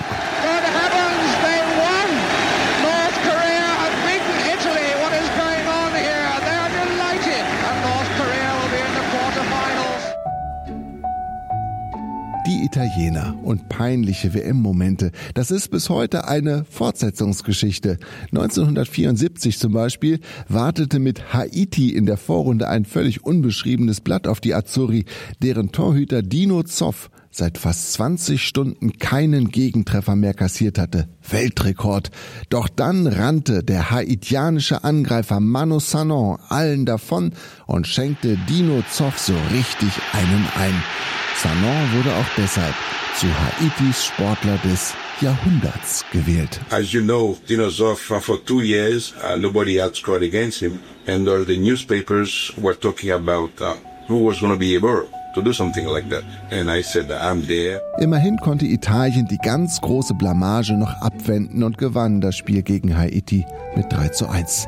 Die Italiener und peinliche W M-Momente, das ist bis heute eine Fortsetzungsgeschichte. neunzehnhundertvierundsiebzig zum Beispiel wartete mit Haiti in der Vorrunde ein völlig unbeschriebenes Blatt auf die Azzurri, deren Torhüter Dino Zoff seit fast zwanzig Stunden keinen Gegentreffer mehr kassiert hatte. Weltrekord. Doch dann rannte der haitianische Angreifer Manu Sanon allen davon und schenkte Dino Zoff so richtig einen ein. Sanon wurde auch deshalb zu Haitis Sportler des Jahrhunderts gewählt. As you know, Dino Zoff, uh, for two years, uh, nobody had scored against him, and all the newspapers were talking about uh, who was going to be able to do something like that. And I said, I'm there. Immerhin konnte Italien die ganz große Blamage noch abwenden und gewann das Spiel gegen Haiti mit drei zu eins.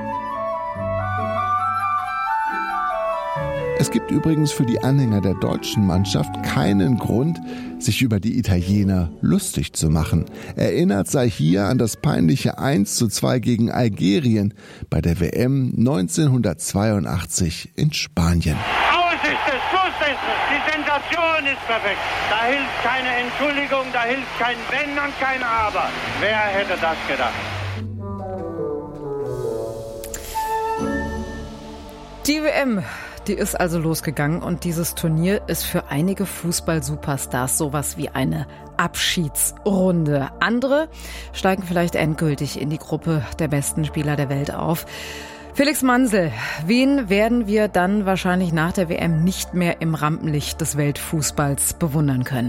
Es gibt übrigens für die Anhänger der deutschen Mannschaft keinen Grund, sich über die Italiener lustig zu machen. Erinnert sei hier an das peinliche eins zu zwei gegen Algerien bei der W M neunzehnhundertzweiundachtzig in Spanien. Aus ist es, Schluss ist es, die Sensation ist perfekt. Da hilft keine Entschuldigung, da hilft kein Wenn und kein Aber. Wer hätte das gedacht? Die W M, die ist also losgegangen, und dieses Turnier ist für einige Fußball-Superstars sowas wie eine Abschiedsrunde. Andere steigen vielleicht endgültig in die Gruppe der besten Spieler der Welt auf. Felix Mansel, wen werden wir dann wahrscheinlich nach der W M nicht mehr im Rampenlicht des Weltfußballs bewundern können?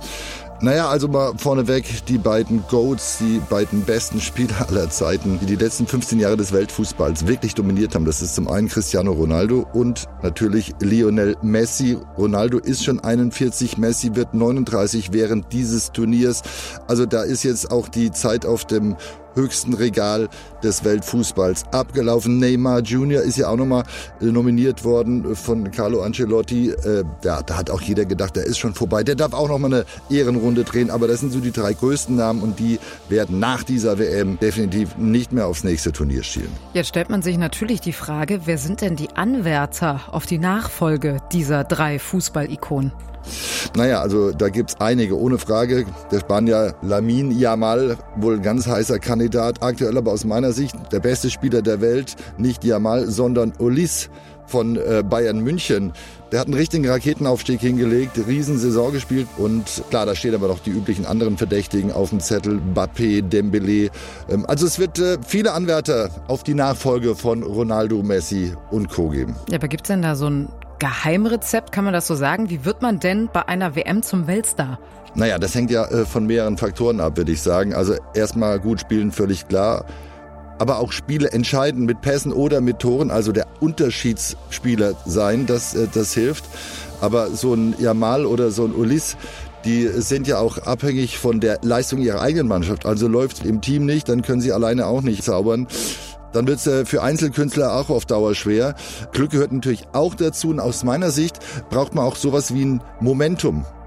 Naja, also mal vorneweg die beiden Goats, die beiden besten Spieler aller Zeiten, die die letzten fünfzehn Jahre des Weltfußballs wirklich dominiert haben. Das ist zum einen Cristiano Ronaldo und natürlich Lionel Messi. Ronaldo ist schon einundvierzig, Messi wird neununddreißig während dieses Turniers. Also da ist jetzt auch die Zeit auf dem höchsten Regal des Weltfußballs abgelaufen. Neymar Junior ist ja auch nochmal nominiert worden von Carlo Ancelotti. Äh, da, da hat auch jeder gedacht, der ist schon vorbei. Der darf auch nochmal eine Ehrenrunde drehen. Aber das sind so die drei größten Namen, und die werden nach dieser W M definitiv nicht mehr aufs nächste Turnier schielen. Jetzt stellt man sich natürlich die Frage, wer sind denn die Anwärter auf die Nachfolge dieser drei Fußball-Ikonen? Naja, also da gibt's einige, ohne Frage. Der Spanier Lamine Yamal, wohl ein ganz heißer Kandidat, aktuell aber aus meiner Sicht der beste Spieler der Welt, nicht Yamal, sondern Ulis von äh, Bayern München. Der hat einen richtigen Raketenaufstieg hingelegt, Riesensaison gespielt, und klar, da stehen aber noch die üblichen anderen Verdächtigen auf dem Zettel, Mbappé, Dembélé. Ähm, also es wird äh, viele Anwärter auf die Nachfolge von Ronaldo, Messi und Co. geben. Ja, aber gibt's denn da so ein Geheimrezept, kann man das so sagen? Wie wird man denn bei einer W M zum Weltstar? Naja, das hängt ja äh, von mehreren Faktoren ab, würde ich sagen. Also erstmal gut spielen, völlig klar. Aber auch Spiele entscheiden mit Pässen oder mit Toren, also der Unterschiedsspieler sein, das, äh, das hilft. Aber so ein Yamal oder so ein Ulis, die sind ja auch abhängig von der Leistung ihrer eigenen Mannschaft. Also läuft im Team nicht, dann können sie alleine auch nicht zaubern. Dann wird es für Einzelkünstler auch auf Dauer schwer. Glück gehört natürlich auch dazu, und aus meiner Sicht braucht man auch sowas wie ein Momentum.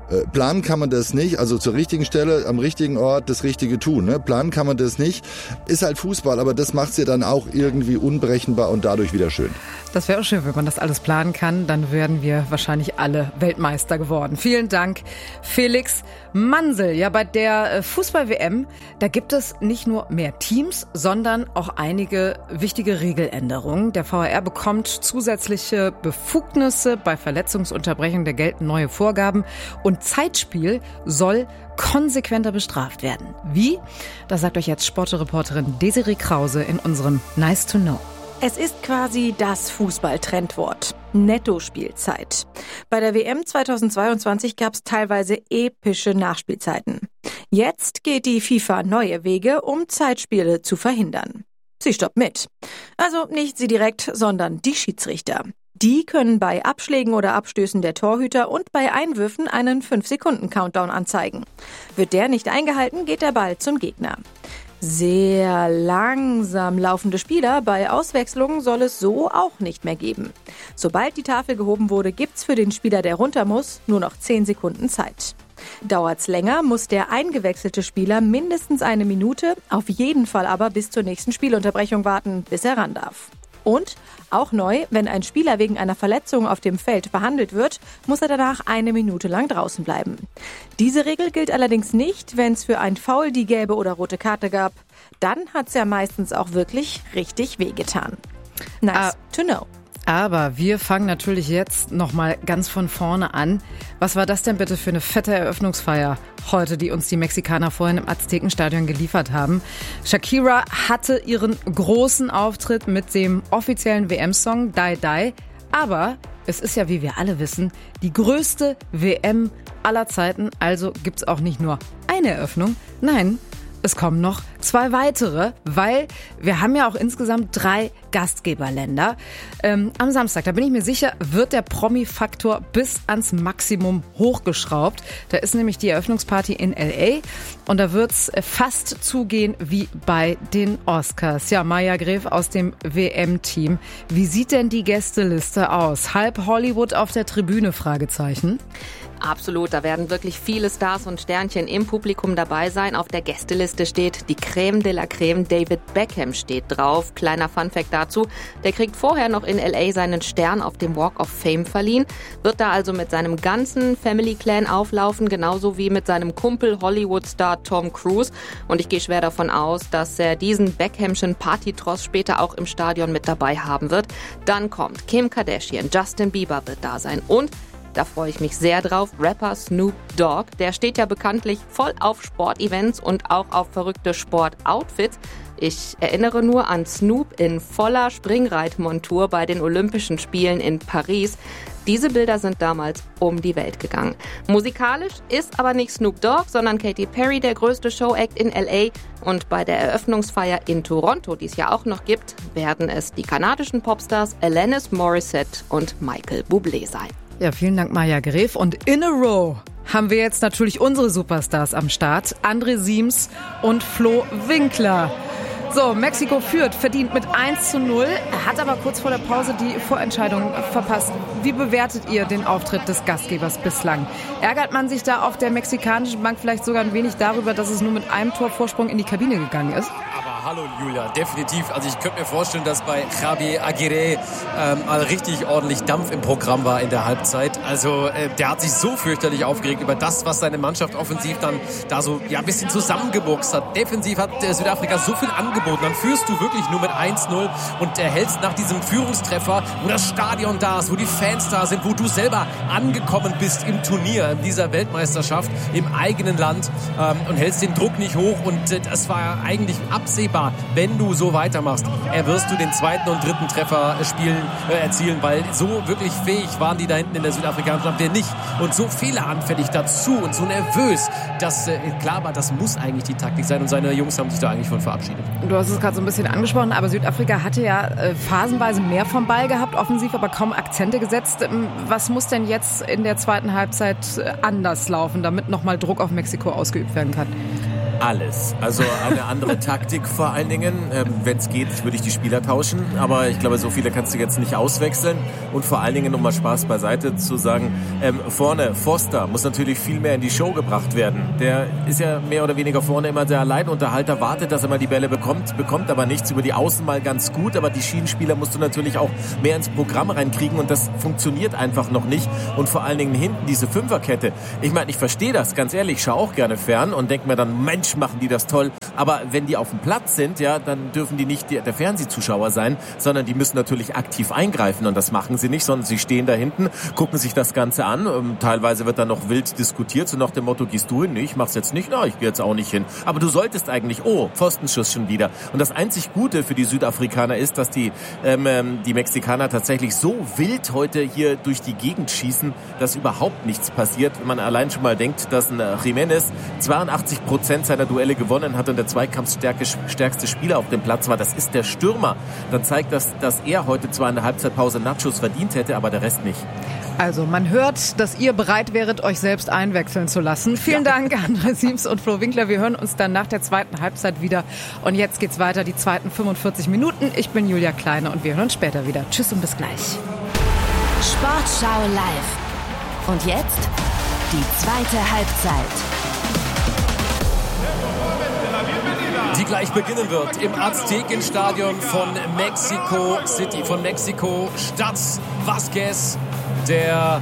Äh, planen kann man das nicht, also zur richtigen Stelle, am richtigen Ort das Richtige tun. Ne? Planen kann man das nicht. Ist halt Fußball, aber das macht es ja dann auch irgendwie unberechenbar und dadurch wieder schön. Das wäre auch schön, wenn man das alles planen kann. Dann wären wir wahrscheinlich alle Weltmeister geworden. Vielen Dank, Felix Mansel. Ja, bei der Fußball-W M, da gibt es nicht nur mehr Teams, sondern auch einige wichtige Regeländerungen. Der V A R bekommt zusätzliche Befugnisse bei Verletzungsunterbrechung. Da gelten neue Vorgaben. Und Zeitspiel soll konsequenter bestraft werden. Wie? Das sagt euch jetzt Sportreporterin Desiree Krause in unserem Nice to Know. Es ist quasi das Fußball-Trendwort. Netto-Spielzeit. Bei der W M zweitausendzweiundzwanzig gab es teilweise epische Nachspielzeiten. Jetzt geht die FIFA neue Wege, um Zeitspiele zu verhindern. Sie stoppt mit. Also nicht sie direkt, sondern die Schiedsrichter. Die können bei Abschlägen oder Abstößen der Torhüter und bei Einwürfen einen fünf Sekunden Countdown anzeigen. Wird der nicht eingehalten, geht der Ball zum Gegner. Sehr langsam laufende Spieler bei Auswechslungen soll es so auch nicht mehr geben. Sobald die Tafel gehoben wurde, gibt's für den Spieler, der runter muss, nur noch zehn Sekunden Zeit. Dauert's länger, muss der eingewechselte Spieler mindestens eine Minute, auf jeden Fall aber bis zur nächsten Spielunterbrechung warten, bis er ran darf. Und, auch neu, wenn ein Spieler wegen einer Verletzung auf dem Feld behandelt wird, muss er danach eine Minute lang draußen bleiben. Diese Regel gilt allerdings nicht, wenn es für ein Foul die gelbe oder rote Karte gab. Dann hat's ja meistens auch wirklich richtig wehgetan. Nice uh, to know. Aber wir fangen natürlich jetzt nochmal ganz von vorne an. Was war das denn bitte für eine fette Eröffnungsfeier heute, die uns die Mexikaner vorhin im Aztekenstadion geliefert haben? Shakira hatte ihren großen Auftritt mit dem offiziellen W M-Song Die Die. Aber es ist ja, wie wir alle wissen, die größte W M aller Zeiten. Also gibt's auch nicht nur eine Eröffnung. Nein, es kommen noch zwei weitere, weil wir haben ja auch insgesamt drei Gastgeberländer. Ähm, am Samstag, da bin ich mir sicher, wird der Promi-Faktor bis ans Maximum hochgeschraubt. Da ist nämlich die Eröffnungsparty in L A und da wird's fast zugehen wie bei den Oscars. Ja, Maja Gref aus dem W M-Team. Wie sieht denn die Gästeliste aus? Halb Hollywood auf der Tribüne? Fragezeichen. Absolut, da werden wirklich viele Stars und Sternchen im Publikum dabei sein. Auf der Gästeliste steht die Creme de la Creme. David Beckham steht drauf. Kleiner Funfact dazu, der kriegt vorher noch in L A seinen Stern auf dem Walk of Fame verliehen, wird da also mit seinem ganzen Family Clan auflaufen, genauso wie mit seinem Kumpel Hollywood-Star Tom Cruise. Und ich gehe schwer davon aus, dass er diesen Beckhamschen Partytross später auch im Stadion mit dabei haben wird. Dann kommt Kim Kardashian, Justin Bieber wird da sein und da freue ich mich sehr drauf. Rapper Snoop Dogg, der steht ja bekanntlich voll auf Sportevents und auch auf verrückte Sportoutfits. Ich erinnere nur an Snoop in voller Springreitmontur bei den Olympischen Spielen in Paris. Diese Bilder sind damals um die Welt gegangen. Musikalisch ist aber nicht Snoop Dogg, sondern Katy Perry der größte Showact in L A. Und bei der Eröffnungsfeier in Toronto, die es ja auch noch gibt, werden es die kanadischen Popstars Alanis Morissette und Michael Bublé sein. Ja, vielen Dank, Maja Gref. Und in a row haben wir jetzt natürlich unsere Superstars am Start. André Siems und Flo Winkler. So, Mexiko führt, verdient mit eins zu null, hat aber kurz vor der Pause die Vorentscheidung verpasst. Wie bewertet ihr den Auftritt des Gastgebers bislang? Ärgert man sich da auf der mexikanischen Bank vielleicht sogar ein wenig darüber, dass es nur mit einem Torvorsprung in die Kabine gegangen ist? Aber hallo Julia, definitiv. Also ich könnte mir vorstellen, dass bei Javier Aguirre ähm, richtig ordentlich Dampf im Programm war in der Halbzeit. Also äh, der hat sich so fürchterlich aufgeregt über das, was seine Mannschaft offensiv dann da so ja, ein bisschen zusammengebuchst hat. Defensiv hat äh, Südafrika so viel angeboten. Dann führst du wirklich nur mit eins null und erhältst nach diesem Führungstreffer, wo das Stadion da ist, wo die Fans da sind, wo du selber angekommen bist im Turnier, in dieser Weltmeisterschaft im eigenen Land ähm, und hältst den Druck nicht hoch und äh, das war eigentlich absehbar, wenn du so weitermachst, äh, wirst du den zweiten und dritten Treffer spielen, äh, erzielen, weil so wirklich fähig waren die da hinten in der südafrikanischen Abwehr nicht und so fehleranfällig dazu und so nervös, dass äh, klar war, das muss eigentlich die Taktik sein und seine Jungs haben sich da eigentlich von verabschiedet. Du hast es gerade so ein bisschen angesprochen, aber Südafrika hatte ja äh, phasenweise mehr vom Ball gehabt, offensiv aber kaum Akzente gesetzt. Ähm, was muss denn jetzt in der zweiten Halbzeit äh, anders laufen, damit nochmal Druck auf Mexiko ausgeübt werden kann? alles. Also eine andere Taktik vor allen Dingen. Ähm, wenn es geht, würde ich die Spieler tauschen. Aber ich glaube, so viele kannst du jetzt nicht auswechseln. Und vor allen Dingen, um mal Spaß beiseite zu sagen, ähm, vorne, Foster muss natürlich viel mehr in die Show gebracht werden. Der ist ja mehr oder weniger vorne immer der Alleinunterhalter, wartet, dass er mal die Bälle bekommt, bekommt aber nichts. Über die Außen mal ganz gut, aber die Schienenspieler musst du natürlich auch mehr ins Programm reinkriegen und das funktioniert einfach noch nicht. Und vor allen Dingen hinten diese Fünferkette. Ich meine, ich verstehe das, ganz ehrlich, ich schaue auch gerne fern und denke mir dann, Mensch, machen die das toll. Aber wenn die auf dem Platz sind, ja, dann dürfen die nicht der Fernsehzuschauer sein, sondern die müssen natürlich aktiv eingreifen und das machen sie nicht, sondern sie stehen da hinten, gucken sich das Ganze an. Und teilweise wird dann noch wild diskutiert, so nach dem Motto, gehst du hin? Nee, ich mach's jetzt nicht. Na, ich gehe jetzt auch nicht hin. Aber du solltest eigentlich, oh, Pfostenschuss schon wieder. Und das einzig Gute für die Südafrikaner ist, dass die, ähm, die Mexikaner tatsächlich so wild heute hier durch die Gegend schießen, dass überhaupt nichts passiert. Wenn man allein schon mal denkt, dass ein Jiménez zweiundachtzig Prozent seiner Duelle gewonnen hat und der zweikampfstärkste Spieler auf dem Platz war, das ist der Stürmer. Dann zeigt das, dass er heute zwar in der Halbzeitpause Nachos verdient hätte, aber der Rest nicht. Also man hört, dass ihr bereit wäret, euch selbst einwechseln zu lassen. Vielen ja. Dank, André Siems und Flo Winkler. Wir hören uns dann nach der zweiten Halbzeit wieder. Und jetzt geht's weiter, die zweiten fünfundvierzig Minuten. Ich bin Julia Kleine und wir hören uns später wieder. Tschüss und bis gleich. Sportschau live. Und jetzt die zweite Halbzeit. Die gleich beginnen wird im Aztekenstadion von Mexico City, von Mexiko-Stadt. Vázquez, der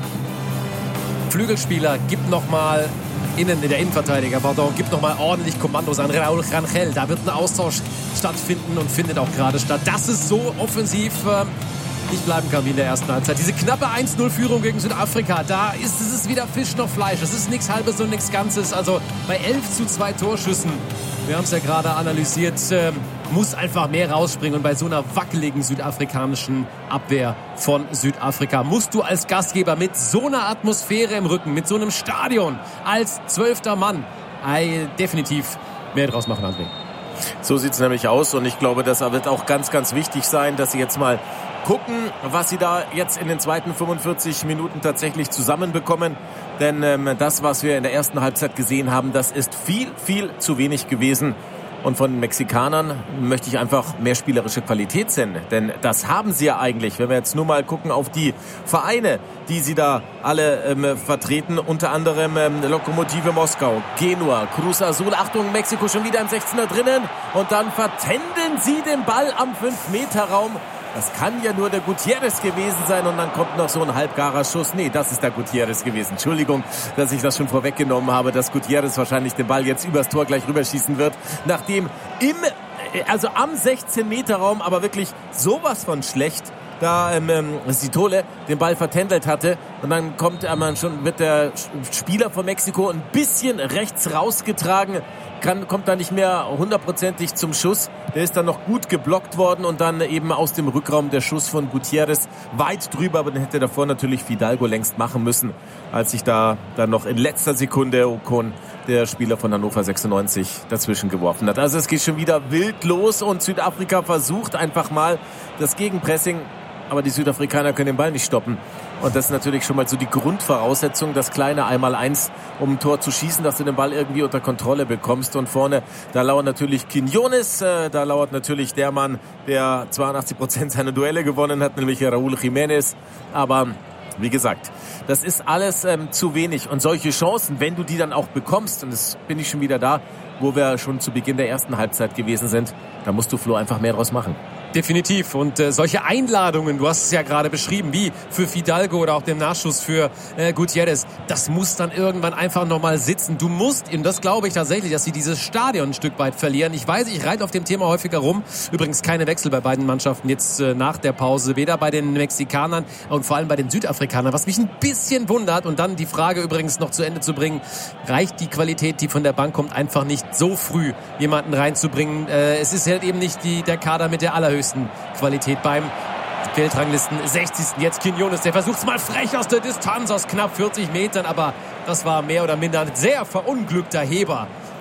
Flügelspieler, gibt nochmal innen, der Innenverteidiger, pardon, gibt nochmal ordentlich Kommandos an Raúl Rangel. Da wird ein Austausch stattfinden und findet auch gerade statt. Dass es so offensiv äh, nicht bleiben kann wie in der ersten Halbzeit. Diese knappe eins null Führung gegen Südafrika, da ist es weder Fisch noch Fleisch. Es ist nichts Halbes und nichts Ganzes. Also bei elf zu zwei Torschüssen, wir haben es ja gerade analysiert, äh, muss einfach mehr rausspringen. Und bei so einer wackeligen südafrikanischen Abwehr von Südafrika musst du als Gastgeber mit so einer Atmosphäre im Rücken, mit so einem Stadion als zwölfter Mann äh, definitiv mehr draus machen, André. So sieht es nämlich aus und ich glaube, das wird auch ganz, ganz wichtig sein, dass sie jetzt mal gucken, was sie da jetzt in den zweiten fünfundvierzig Minuten tatsächlich zusammenbekommen. Denn ähm, das, was wir in der ersten Halbzeit gesehen haben, das ist viel, viel zu wenig gewesen. Und von den Mexikanern möchte ich einfach mehr spielerische Qualität sehen. Denn das haben sie ja eigentlich. Wenn wir jetzt nur mal gucken auf die Vereine, die sie da alle ähm, vertreten. Unter anderem ähm, Lokomotive Moskau, Genua, Cruz Azul. Achtung, Mexiko schon wieder im sechzehner drinnen. Und dann vertändeln sie den Ball am fünf Meter Raum. Das kann ja nur der Gutierrez gewesen sein und dann kommt noch so ein halbgarer Schuss. Nee, das ist der Gutierrez gewesen. Entschuldigung, dass ich das schon vorweggenommen habe, dass Gutierrez wahrscheinlich den Ball jetzt übers Tor gleich rüberschießen wird. Nachdem im, also am sechzehn Meter Raum, aber wirklich sowas von schlecht, da ähm, Sitole den Ball vertändelt hatte. Und dann kommt ähm, schon, wird der Spieler von Mexiko ein bisschen rechts rausgetragen. Kann, kommt da nicht mehr hundertprozentig zum Schuss. Der ist dann noch gut geblockt worden und dann eben aus dem Rückraum der Schuss von Gutierrez weit drüber, aber den hätte davor natürlich Fidalgo längst machen müssen, als sich da dann noch in letzter Sekunde Ocon, der Spieler von Hannover sechsundneunzig, dazwischen geworfen hat. Also es geht schon wieder wild los und Südafrika versucht einfach mal das Gegenpressing, aber die Südafrikaner können den Ball nicht stoppen. Und das ist natürlich schon mal so die Grundvoraussetzung, das kleine Einmal-Eins, um ein Tor zu schießen, dass du den Ball irgendwie unter Kontrolle bekommst. Und vorne, da lauert natürlich Quiñones, äh, da lauert natürlich der Mann, der zweiundachtzig Prozent seiner Duelle gewonnen hat, nämlich Raúl Jiménez. Aber wie gesagt, das ist alles ähm, zu wenig. Und solche Chancen, wenn du die dann auch bekommst, und das bin ich schon wieder da, wo wir schon zu Beginn der ersten Halbzeit gewesen sind, da musst du, Flo, einfach mehr draus machen. Definitiv. Und äh, solche Einladungen, du hast es ja gerade beschrieben, wie für Fidalgo oder auch dem Nachschuss für äh, Gutierrez, das muss dann irgendwann einfach nochmal sitzen. Du musst, und das glaube ich tatsächlich, dass sie dieses Stadion ein Stück weit verlieren. Ich weiß, ich reite auf dem Thema häufiger rum. Übrigens keine Wechsel bei beiden Mannschaften jetzt äh, nach der Pause. Weder bei den Mexikanern und vor allem bei den Südafrikanern. Was mich ein bisschen wundert, und dann die Frage übrigens noch zu Ende zu bringen, reicht die Qualität, die von der Bank kommt, einfach nicht so früh jemanden reinzubringen. Äh, es ist halt eben nicht die, der Kader mit der allerhöchsten Qualität beim Weltranglisten sechzigsten Jetzt Quiñones, der versucht es mal frech aus der Distanz, aus knapp vierzig Metern, aber das war mehr oder minder ein sehr verunglückter Heber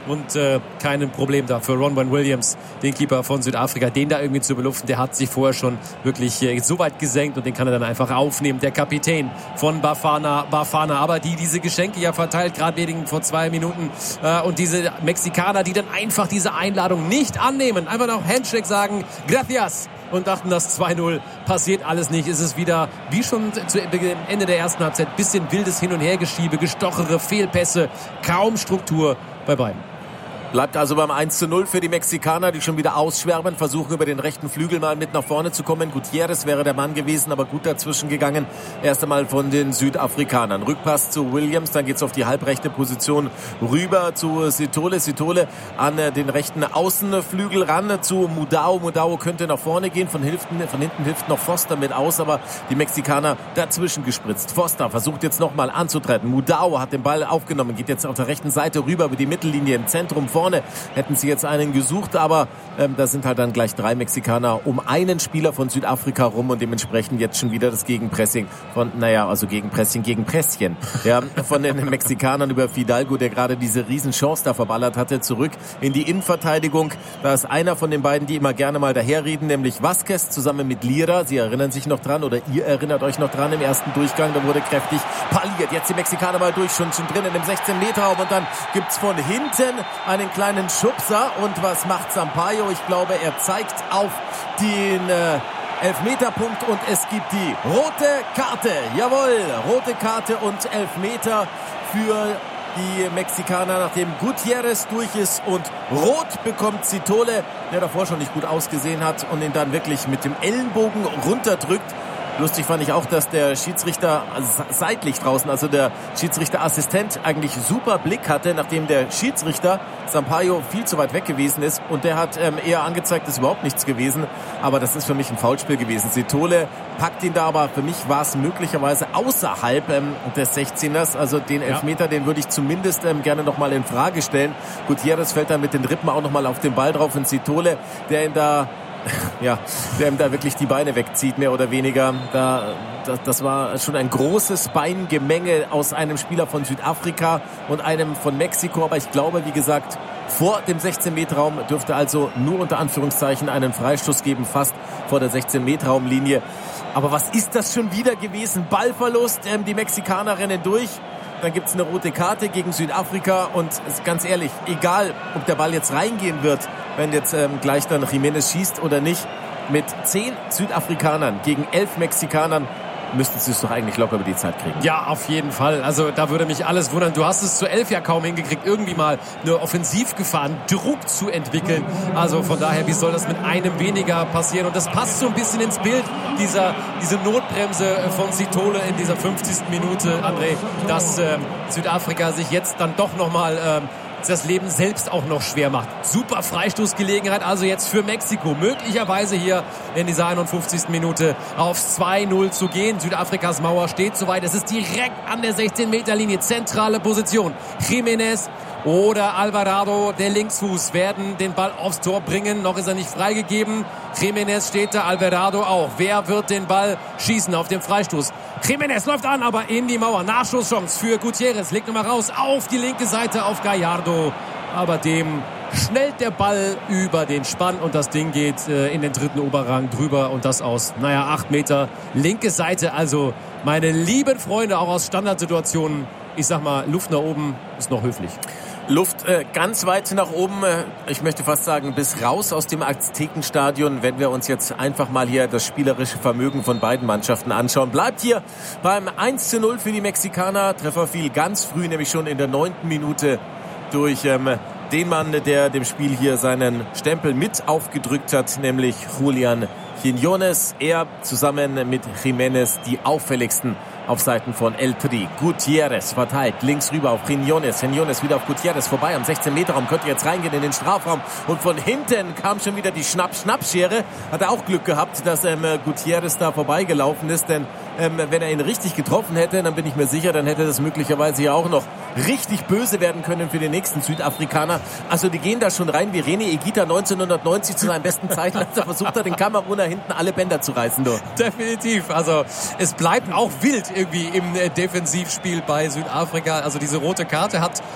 und äh, kein Problem da für Ronwen Williams, den Keeper von Südafrika, den da irgendwie zu beluften. Der hat sich vorher schon wirklich äh, so weit gesenkt und den kann er dann einfach aufnehmen. Der Kapitän von Bafana Bafana, aber die diese Geschenke ja verteilt, gerade wegen vor zwei Minuten äh, und diese Mexikaner, die dann einfach diese Einladung nicht annehmen, einfach noch Handshake sagen, gracias, und dachten, das zwei null passiert alles nicht. Es ist wieder, wie schon zu Ende der ersten Halbzeit, bisschen wildes Hin- und Hergeschiebe, gestochere Fehlpässe, kaum Struktur bei beiden. Bleibt also beim eins zu null für die Mexikaner, die schon wieder ausschwärmen, versuchen über den rechten Flügel mal mit nach vorne zu kommen. Gutierrez wäre der Mann gewesen, aber gut dazwischen gegangen. Erst einmal von den Südafrikanern. Rückpass zu Williams, dann geht's auf die halbrechte Position rüber zu Sithole. Sithole an den rechten Außenflügel ran zu Mudau. Mudau könnte nach vorne gehen, von, Hilften, von hinten hilft noch Foster mit aus, aber die Mexikaner dazwischen gespritzt. Foster versucht jetzt nochmal anzutreten. Mudau hat den Ball aufgenommen, geht jetzt auf der rechten Seite rüber über die Mittellinie im Zentrum vor. Hätten sie jetzt einen gesucht, aber ähm, da sind halt dann gleich drei Mexikaner um einen Spieler von Südafrika rum und dementsprechend jetzt schon wieder das Gegenpressing von, naja, also Gegenpressing gegen Presschen, ja, von den Mexikanern über Fidalgo, der gerade diese Riesenchance da verballert hatte, zurück in die Innenverteidigung. Da ist einer von den beiden, die immer gerne mal daherreden, nämlich Vasquez zusammen mit Lira. Sie erinnern sich noch dran oder ihr erinnert euch noch dran im ersten Durchgang, da wurde kräftig parliert. Jetzt die Mexikaner mal durch, schon, schon drinnen im sechzehn Meter Raum und dann gibt's von hinten einen kleinen Schubser und was macht Sampaio? Ich glaube, er zeigt auf den äh, Elfmeterpunkt und es gibt die rote Karte. Jawohl, rote Karte und Elfmeter für die Mexikaner, nachdem Gutierrez durch ist und rot bekommt Sithole, der davor schon nicht gut ausgesehen hat und ihn dann wirklich mit dem Ellenbogen runterdrückt. Lustig fand ich auch, dass der Schiedsrichter seitlich draußen, also der Schiedsrichterassistent, eigentlich super Blick hatte, nachdem der Schiedsrichter Sampaio viel zu weit weg gewesen ist und der hat ähm, eher angezeigt, ist überhaupt nichts gewesen, aber das ist für mich ein Foulspiel gewesen. Sithole packt ihn da, aber für mich war es möglicherweise außerhalb ähm, des sechzehners, also den Elfmeter, ja. Den würde ich zumindest ähm, gerne nochmal in Frage stellen. Gutierrez fällt dann mit den Rippen auch nochmal auf den Ball drauf und Sithole, der ihn da ja, der ihm da wirklich die Beine wegzieht, mehr oder weniger. Da, das, das war schon ein großes Beingemenge aus einem Spieler von Südafrika und einem von Mexiko. Aber ich glaube, wie gesagt, vor dem sechzehn-Meter-Raum dürfte also nur unter Anführungszeichen einen Freistoß geben, fast vor der sechzehn-Meter-Raumlinie. Aber was ist das schon wieder gewesen? Ballverlust, ähm, die Mexikaner rennen durch. Dann gibt es eine rote Karte gegen Südafrika und ganz ehrlich, egal, ob der Ball jetzt reingehen wird, wenn jetzt ähm, gleich dann Jiménez schießt oder nicht, mit zehn Südafrikanern gegen elf Mexikanern müssten sie es doch eigentlich locker über die Zeit kriegen. Ja, auf jeden Fall. Also da würde mich alles wundern. Du hast es zu elf ja kaum hingekriegt, irgendwie mal eine Offensivgefahr, einen Druck zu entwickeln. Also von daher, wie soll das mit einem weniger passieren? Und das passt so ein bisschen ins Bild, dieser, diese Notbremse von Sithole in dieser fünfzigsten Minute, André, dass ähm, Südafrika sich jetzt dann doch nochmal ähm, das Leben selbst auch noch schwer macht. Super Freistoßgelegenheit also jetzt für Mexiko. Möglicherweise hier in dieser einundfünfzigsten Minute aufs zwei null zu gehen. Südafrikas Mauer steht soweit. Es ist direkt an der sechzehn-Meter-Linie. Zentrale Position. Jiménez oder Alvarado, der Linksfuß, werden den Ball aufs Tor bringen. Noch ist er nicht freigegeben. Jiménez steht da, Alvarado auch. Wer wird den Ball schießen auf dem Freistoß? Jiménez läuft an, aber in die Mauer. Nachschusschance für Gutierrez. Legt nochmal raus auf die linke Seite auf Gallardo. Aber dem schnellt der Ball über den Spann und das Ding geht äh, in den dritten Oberrang drüber und das aus, naja, acht Meter. Linke Seite, also meine lieben Freunde, auch aus Standardsituationen. Ich sag mal, Luft nach oben ist noch höflich. Luft äh, ganz weit nach oben, äh, ich möchte fast sagen, bis raus aus dem Aztekenstadion, wenn wir uns jetzt einfach mal hier das spielerische Vermögen von beiden Mannschaften anschauen. Bleibt hier beim eins zu null für die Mexikaner. Treffer fiel ganz früh, nämlich schon in der neunten Minute durch ähm, den Mann, der dem Spiel hier seinen Stempel mit aufgedrückt hat, nämlich Julian Quiñones. Er zusammen mit Jiménez die auffälligsten auf Seiten von El Tri. Gutierrez verteilt links rüber auf Quiñones. Quiñones wieder auf Gutierrez vorbei am sechzehn-Meter-Raum. Könnte jetzt reingehen in den Strafraum. Und von hinten kam schon wieder die Schnapp-Schnapp-Schere. Hat er auch Glück gehabt, dass ähm, Gutierrez da vorbeigelaufen ist. Denn ähm, wenn er ihn richtig getroffen hätte, dann bin ich mir sicher, dann hätte das möglicherweise ja auch noch richtig böse werden können für den nächsten Südafrikaner. Also die gehen da schon rein wie René Higuita neunzehnhundertneunzig zu seinen besten Zeiten, als er versucht hat, den Kameruner hinten alle Bänder zu reißen. Du. Definitiv. Also es bleibt auch wild irgendwie im Defensivspiel bei Südafrika. Also diese rote Karte hat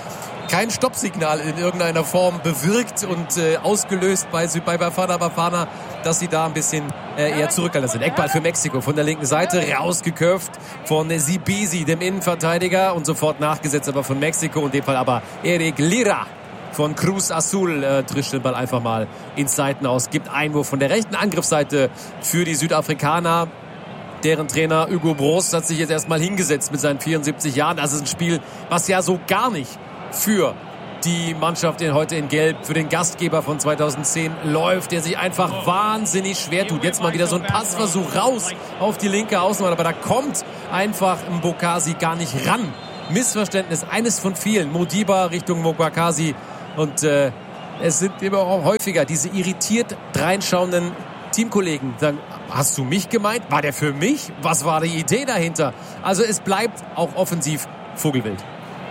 kein Stoppsignal in irgendeiner Form bewirkt und äh, ausgelöst bei, bei Bafana Bafana, dass sie da ein bisschen äh, eher zurückgehalten sind. Eckball für Mexiko von der linken Seite, rausgeköpft von Zibisi, dem Innenverteidiger, und sofort nachgesetzt aber von Mexiko, in dem Fall aber Eric Lira von Cruz Azul äh, trischt den Ball einfach mal ins Seitenaus, gibt Einwurf von der rechten Angriffsseite für die Südafrikaner. Deren Trainer Hugo Broos hat sich jetzt erstmal hingesetzt mit seinen vierundsiebzig Jahren. Das ist ein Spiel, was ja so gar nicht für die Mannschaft in, heute in Gelb, für den Gastgeber von zweitausendzehn läuft, der sich einfach wahnsinnig schwer tut. Jetzt mal wieder so ein Passversuch raus auf die linke Außenbahn, aber da kommt einfach Mbokasi gar nicht ran. Missverständnis, eines von vielen. Modiba Richtung Mbokasi, und äh, es sind immer auch häufiger diese irritiert reinschauenden Teamkollegen sagen, hast du mich gemeint? War der für mich? Was war die Idee dahinter? Also es bleibt auch offensiv vogelwild.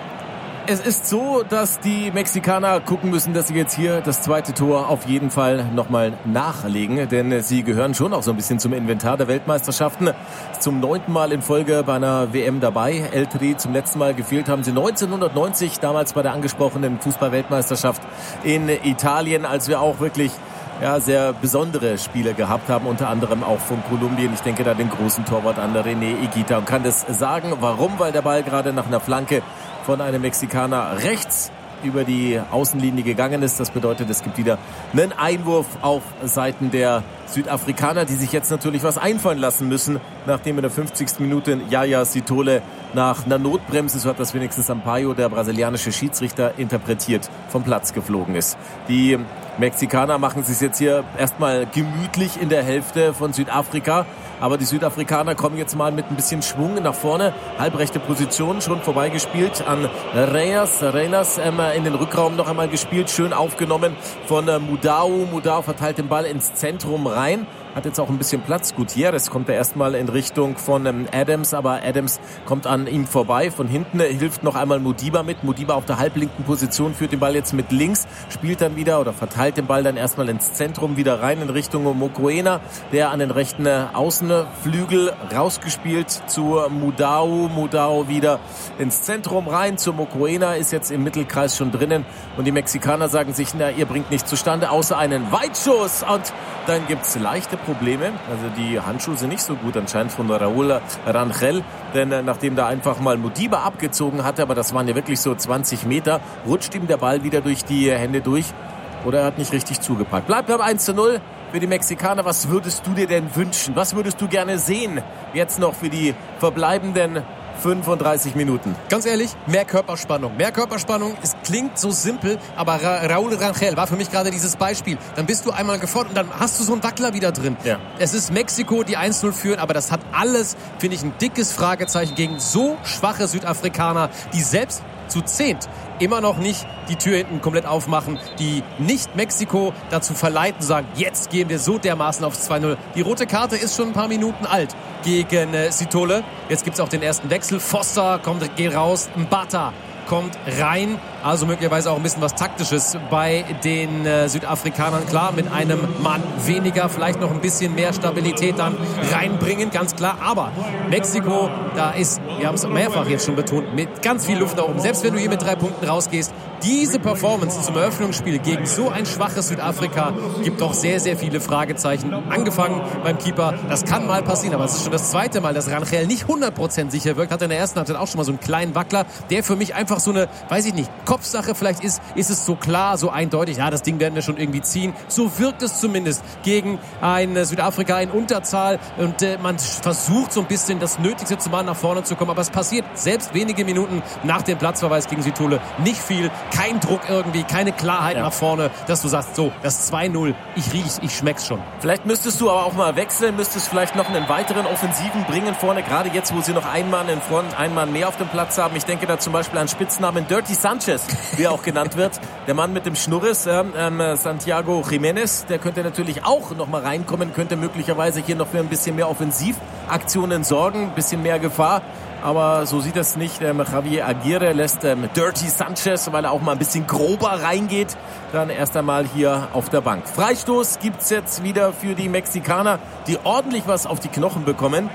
Es ist so, dass die Mexikaner gucken müssen, dass sie jetzt hier das zweite Tor auf jeden Fall nochmal nachlegen, denn sie gehören schon auch so ein bisschen zum Inventar der Weltmeisterschaften. Zum neunten Mal in Folge bei einer W M dabei. El Tri zum letzten Mal gefehlt haben sie neunzehnhundertneunzig, damals bei der angesprochenen Fußball-Weltmeisterschaft in Italien, als wir auch wirklich ja, sehr besondere Spiele gehabt haben, unter anderem auch von Kolumbien. Ich denke da den großen Torwart an René Higuita und kann das sagen. Warum? Weil der Ball gerade nach einer Flanke von einem Mexikaner rechts über die Außenlinie gegangen ist. Das bedeutet, es gibt wieder einen Einwurf auf Seiten der Südafrikaner, die sich jetzt natürlich was einfallen lassen müssen, nachdem in der fünfzigsten Minute Yaya Sithole nach einer Notbremse, so hat das wenigstens Sampaio, der brasilianische Schiedsrichter, interpretiert, vom Platz geflogen ist. Die Mexikaner machen es sich jetzt hier erstmal gemütlich in der Hälfte von Südafrika. Aber die Südafrikaner kommen jetzt mal mit ein bisschen Schwung nach vorne. Halbrechte Position schon vorbeigespielt an Reyes. Reyes ähm, in den Rückraum noch einmal gespielt. Schön aufgenommen von äh, Mudau. Mudau verteilt den Ball ins Zentrum rein. Hat jetzt auch ein bisschen Platz. Gutierrez kommt er erstmal in Richtung von ähm, Adams, aber Adams kommt an ihm vorbei. Von hinten äh, hilft noch einmal Modiba mit. Modiba auf der halblinken Position führt den Ball jetzt mit links, spielt dann wieder oder verteilt den Ball dann erstmal ins Zentrum wieder rein in Richtung Mokoena, der an den rechten äh, Außenflügel rausgespielt zu Mudau. Mudau wieder ins Zentrum rein zu Mokoena, ist jetzt im Mittelkreis schon drinnen, und die Mexikaner sagen sich, na, ihr bringt nichts zustande, außer einen Weitschuss, und dann gibt's leichte Probleme. Also die Handschuhe sind nicht so gut anscheinend von Raúl Rangel, denn äh, nachdem da einfach mal Modiba abgezogen hatte, aber das waren ja wirklich so zwanzig Meter, rutscht ihm der Ball wieder durch die Hände durch, oder er hat nicht richtig zugepackt. Bleibt beim eins zu null für die Mexikaner. Was würdest du dir denn wünschen? Was würdest du gerne sehen jetzt noch für die verbleibenden fünfunddreißig Minuten? Ganz ehrlich, mehr Körperspannung. Mehr Körperspannung, es klingt so simpel, aber Ra- Raúl Rangel war für mich gerade dieses Beispiel. Dann bist du einmal gefordert und dann hast du so einen Wackler wieder drin. Ja. Es ist Mexiko, die eins null führen, aber das hat alles, finde ich, ein dickes Fragezeichen gegen so schwache Südafrikaner, die selbst zu zehnt immer noch nicht die Tür hinten komplett aufmachen, die nicht Mexiko dazu verleiten, sagen, jetzt gehen wir so dermaßen aufs zwei null. Die rote Karte ist schon ein paar Minuten alt gegen äh, Sithole. Jetzt gibt's auch den ersten Wechsel. Foster kommt, geht raus. Mbata kommt rein. Also möglicherweise auch ein bisschen was Taktisches bei den äh, Südafrikanern. Klar, mit einem Mann weniger, vielleicht noch ein bisschen mehr Stabilität dann reinbringen, ganz klar. Aber Mexiko, da ist, wir haben es mehrfach jetzt schon betont, mit ganz viel Luft da oben. Selbst wenn du hier mit drei Punkten rausgehst, diese Performance zum Eröffnungsspiel gegen so ein schwaches Südafrika gibt doch sehr, sehr viele Fragezeichen. Angefangen beim Keeper, das kann mal passieren, aber es ist schon das zweite Mal, dass Rangel nicht hundert Prozent sicher wirkt. Hat in der ersten Halbzeit auch schon mal so einen kleinen Wackler, der für mich einfach so eine, weiß ich nicht, Kopfsache vielleicht ist. Ist es so klar, so eindeutig, ja, das Ding werden wir schon irgendwie ziehen. So wirkt es zumindest gegen ein Südafrika in Unterzahl, und äh, man versucht so ein bisschen das Nötigste zu machen, nach vorne zu kommen, aber es passiert selbst wenige Minuten nach dem Platzverweis gegen Sithole nicht viel. Kein Druck irgendwie, keine Klarheit ja. nach vorne, dass du sagst, so, das zwei null, ich riech's, ich schmeck's schon. Vielleicht müsstest du aber auch mal wechseln, müsstest vielleicht noch einen weiteren Offensiven bringen vorne, gerade jetzt, wo sie noch einen Mann in Front, einen Mann mehr auf dem Platz haben. Ich denke da zum Beispiel an Spitznamen Dirty Sanchez, wie er auch genannt wird. Der Mann mit dem Schnurres, ähm, Santiago Jiménez, der könnte natürlich auch noch mal reinkommen, könnte möglicherweise hier noch für ein bisschen mehr Offensivaktionen sorgen, ein bisschen mehr Gefahr. Aber so sieht es nicht. Ähm, Javier Aguirre lässt ähm, Dirty Sanchez, weil er auch mal ein bisschen grober reingeht, dann erst einmal hier auf der Bank. Freistoß gibt's jetzt wieder für die Mexikaner, die ordentlich was auf die Knochen bekommen.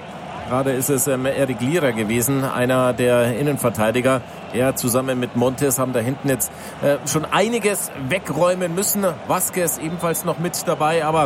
Gerade ist es ähm, Eric Lira gewesen, einer der Innenverteidiger. Er zusammen mit Montes haben da hinten jetzt äh, schon einiges wegräumen müssen. Vázquez ebenfalls noch mit dabei, aber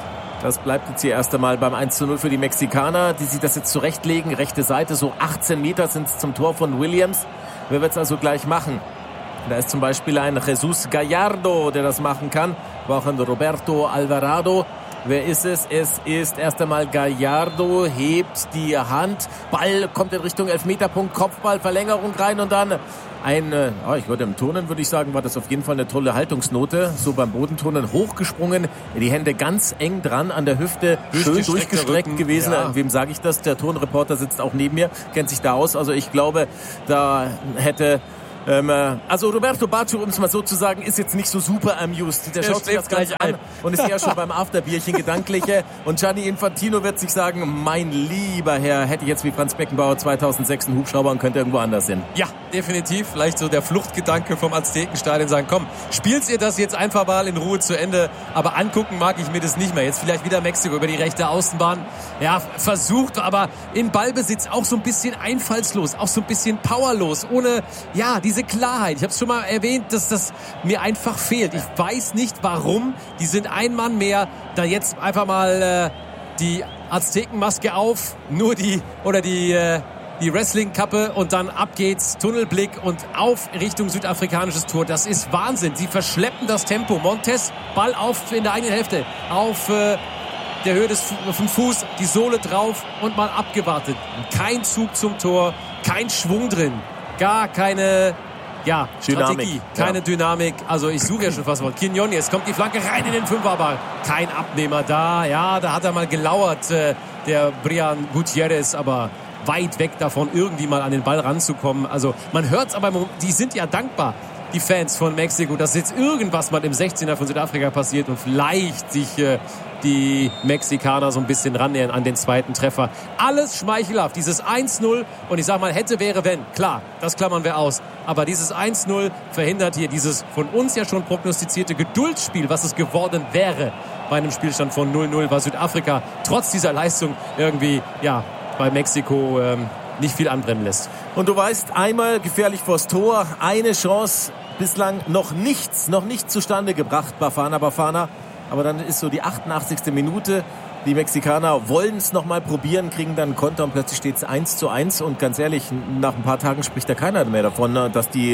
das bleibt jetzt hier erst einmal beim eins zu null für die Mexikaner, die sich das jetzt zurechtlegen. Rechte Seite, so achtzehn Meter sind es zum Tor von Williams. Wer wird es also gleich machen? Da ist zum Beispiel ein Jesus Gallardo, der das machen kann. Aber auch ein Roberto Alvarado. Wer ist es? Es ist erst einmal Gallardo, hebt die Hand. Ball kommt in Richtung Elfmeterpunkt, Kopfball, Verlängerung rein und dann ein, oh, ich würde im Turnen, würde ich sagen, war das auf jeden Fall eine tolle Haltungsnote. So beim Bodenturnen hochgesprungen, die Hände ganz eng dran an der Hüfte, schön durchgestreckt gewesen. Ja. Wem sage ich das? Der Turnreporter sitzt auch neben mir, kennt sich da aus. Also ich glaube, da hätte... Ähm, also Roberto Baggio, um es mal so zu sagen, ist jetzt nicht so super amused. Der, der schaut sich das gleich an und ist eher schon beim Afterbierchen gedankliche. Und Gianni Infantino wird sich sagen, mein lieber Herr, hätte ich jetzt wie Franz Beckenbauer zweitausendsechs einen Hubschrauber und könnte irgendwo anders hin. Ja, definitiv. Vielleicht so der Fluchtgedanke vom Aztekenstadion sagen, komm, spielt ihr das jetzt einfach mal in Ruhe zu Ende. Aber angucken mag ich mir das nicht mehr. Jetzt vielleicht wieder Mexiko über die rechte Außenbahn. Ja, versucht, aber in Ballbesitz auch so ein bisschen einfallslos, auch so ein bisschen powerlos, ohne, ja, diese Klarheit. Ich habe es schon mal erwähnt, dass das mir einfach fehlt. Ich weiß nicht, warum. Die sind ein Mann mehr. Da jetzt einfach mal äh, die Aztekenmaske auf, nur die oder die äh, die Wrestling-Kappe und dann ab geht's, Tunnelblick und auf Richtung südafrikanisches Tor. Das ist Wahnsinn. Sie verschleppen das Tempo. Montes, Ball auf in der eigenen Hälfte, auf äh, der Höhe des vom Fuß, die Sohle drauf und mal abgewartet. Kein Zug zum Tor, kein Schwung drin, gar keine Ja, Strategie, Dynamik. keine ja. Dynamik. Also ich suche ja schon fast mal. Quinones, jetzt kommt die Flanke rein in den Fünfer, aber kein Abnehmer da. Ja, da hat er mal gelauert, äh, der Brian Gutierrez, aber weit weg davon, irgendwie mal an den Ball ranzukommen. Also man hört es aber, die sind ja dankbar, die Fans von Mexiko, dass jetzt irgendwas mal im sechzehner von Südafrika passiert und vielleicht sich äh, die Mexikaner so ein bisschen rannähern an den zweiten Treffer. Alles schmeichelhaft, dieses eins null und ich sag mal, hätte, wäre, wenn. Klar, das klammern wir aus. Aber dieses eins null verhindert hier dieses von uns ja schon prognostizierte Geduldsspiel, was es geworden wäre bei einem Spielstand von null null, war Südafrika trotz dieser Leistung irgendwie, ja, bei Mexiko ähm, nicht viel anbrennen lässt. Und du weißt, einmal gefährlich vors Tor, eine Chance, bislang noch nichts, noch nicht zustande gebracht, Bafana Bafana. Aber dann ist so die achtundachtzigste Minute. Die Mexikaner wollen es nochmal probieren, kriegen dann einen Konter und plötzlich steht es eins zu eins. Und ganz ehrlich, nach ein paar Tagen spricht da keiner mehr davon, dass die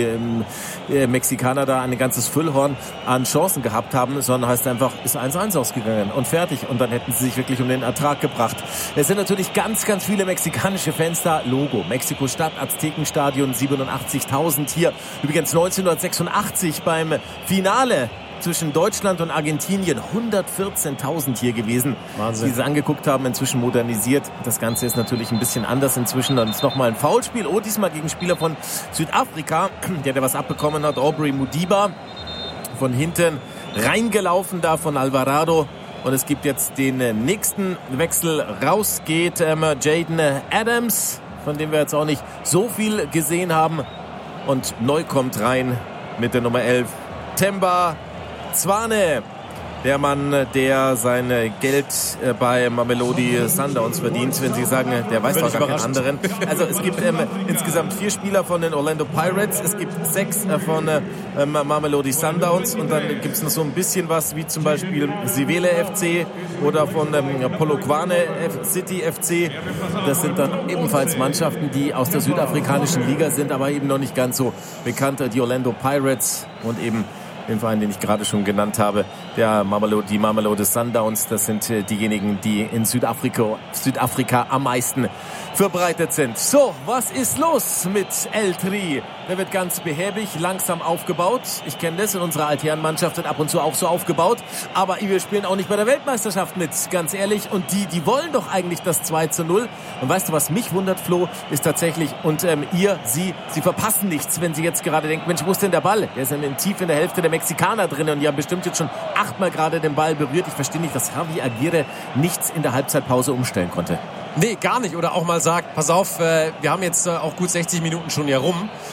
äh, Mexikaner da ein ganzes Füllhorn an Chancen gehabt haben, sondern heißt einfach, ist eins eins ausgegangen und fertig. Und dann hätten sie sich wirklich um den Ertrag gebracht. Es sind natürlich ganz, ganz viele mexikanische Fans da. Logo, Mexiko-Stadt, Aztekenstadion, siebenundachtzigtausend hier. Übrigens neunzehnhundertsechsundachtzig beim Finale zwischen Deutschland und Argentinien hundertvierzehntausend hier gewesen, Wahnsinn. Die sie angeguckt haben, inzwischen modernisiert. Das Ganze ist natürlich ein bisschen anders inzwischen. Dann ist nochmal ein Foulspiel. Oh, diesmal gegen Spieler von Südafrika, der der was abbekommen hat. Aubrey Mudiba von hinten reingelaufen da von Alvarado. Und es gibt jetzt den nächsten Wechsel. Raus geht ähm, Jaden Adams, von dem wir jetzt auch nicht so viel gesehen haben. Und neu kommt rein mit der Nummer elf Themba Zwane, der Mann, der sein Geld bei Mamelodi Sundowns verdient. Wenn Sie sagen, der weiß doch gar keinen anderen. Also es gibt ähm, insgesamt vier Spieler von den Orlando Pirates. Es gibt sechs äh, von ähm, Mamelodi Sundowns. Und dann gibt es noch so ein bisschen was, wie zum Beispiel Sivele F C oder von ähm, Polokwane City F C. Das sind dann ebenfalls Mannschaften, die aus der südafrikanischen Liga sind, aber eben noch nicht ganz so bekannt. Die Orlando Pirates und eben den Verein, den ich gerade schon genannt habe, der Mamelodi, die Mamelodi Sundowns, das sind diejenigen, die in Südafrika, Südafrika am meisten verbreitet sind. So, was ist los mit El Tri? Der wird ganz behäbig, langsam aufgebaut. Ich kenne das, in unserer Altherrenmannschaft wird ab und zu auch so aufgebaut. Aber wir spielen auch nicht bei der Weltmeisterschaft mit, ganz ehrlich. Und die, die wollen doch eigentlich das zwei zu null. Und weißt du, was mich wundert, Flo, ist tatsächlich, und ähm, ihr, sie, sie verpassen nichts, wenn sie jetzt gerade denken, Mensch, wo ist denn der Ball? Der ist in, tief in der Hälfte der Mexikaner drin und die haben bestimmt jetzt schon achtmal gerade den Ball berührt. Ich verstehe nicht, dass Javi Aguirre nichts in der Halbzeitpause umstellen konnte. Nee, gar nicht. Oder auch mal sagt, pass auf, äh, wir haben jetzt äh, auch gut sechzig Minuten schon hier rum.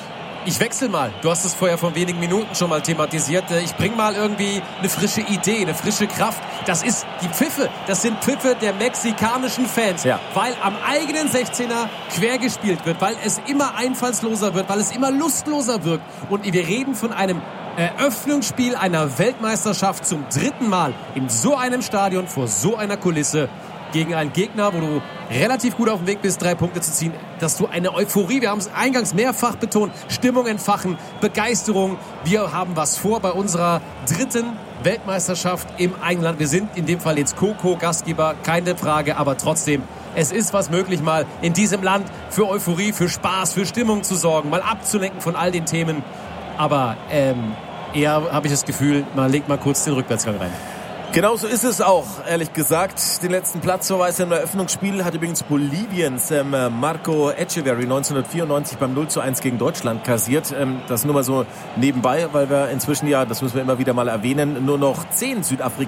ich wechsle mal. Du hast es vorher vor wenigen Minuten schon mal thematisiert. Ich bringe mal irgendwie eine frische Idee, eine frische Kraft. Das ist die Pfiffe. Das sind Pfiffe der mexikanischen Fans. Ja. Weil am eigenen sechzehner quer gespielt wird, weil es immer einfallsloser wird, weil es immer lustloser wirkt. Und wir reden von einem Eröffnungsspiel einer Weltmeisterschaft zum dritten Mal in so einem Stadion, vor so einer Kulisse, gegen einen Gegner, wo du relativ gut auf dem Weg bist, drei Punkte zu ziehen, dass du eine Euphorie, wir haben es eingangs mehrfach betont, Stimmung entfachen, Begeisterung. Wir haben was vor bei unserer dritten Weltmeisterschaft im eigenen Land. Wir sind in dem Fall jetzt Co-Co-Gastgeber, keine Frage, aber trotzdem, es ist was möglich, mal in diesem Land für Euphorie, für Spaß, für Stimmung zu sorgen, mal abzulenken von all den Themen. Aber ähm, eher habe ich das Gefühl, man legt mal kurz den Rückwärtsgang rein. Genauso ist es auch, ehrlich gesagt. Den letzten Platzverweis im Eröffnungsspiel hat übrigens Boliviens ähm, Marco Echeverry neunzehnhundertvierundneunzig beim null zu eins gegen Deutschland kassiert. Ähm, das nur mal so nebenbei, weil wir inzwischen ja, das müssen wir immer wieder mal erwähnen, nur noch zehn Südafrikaner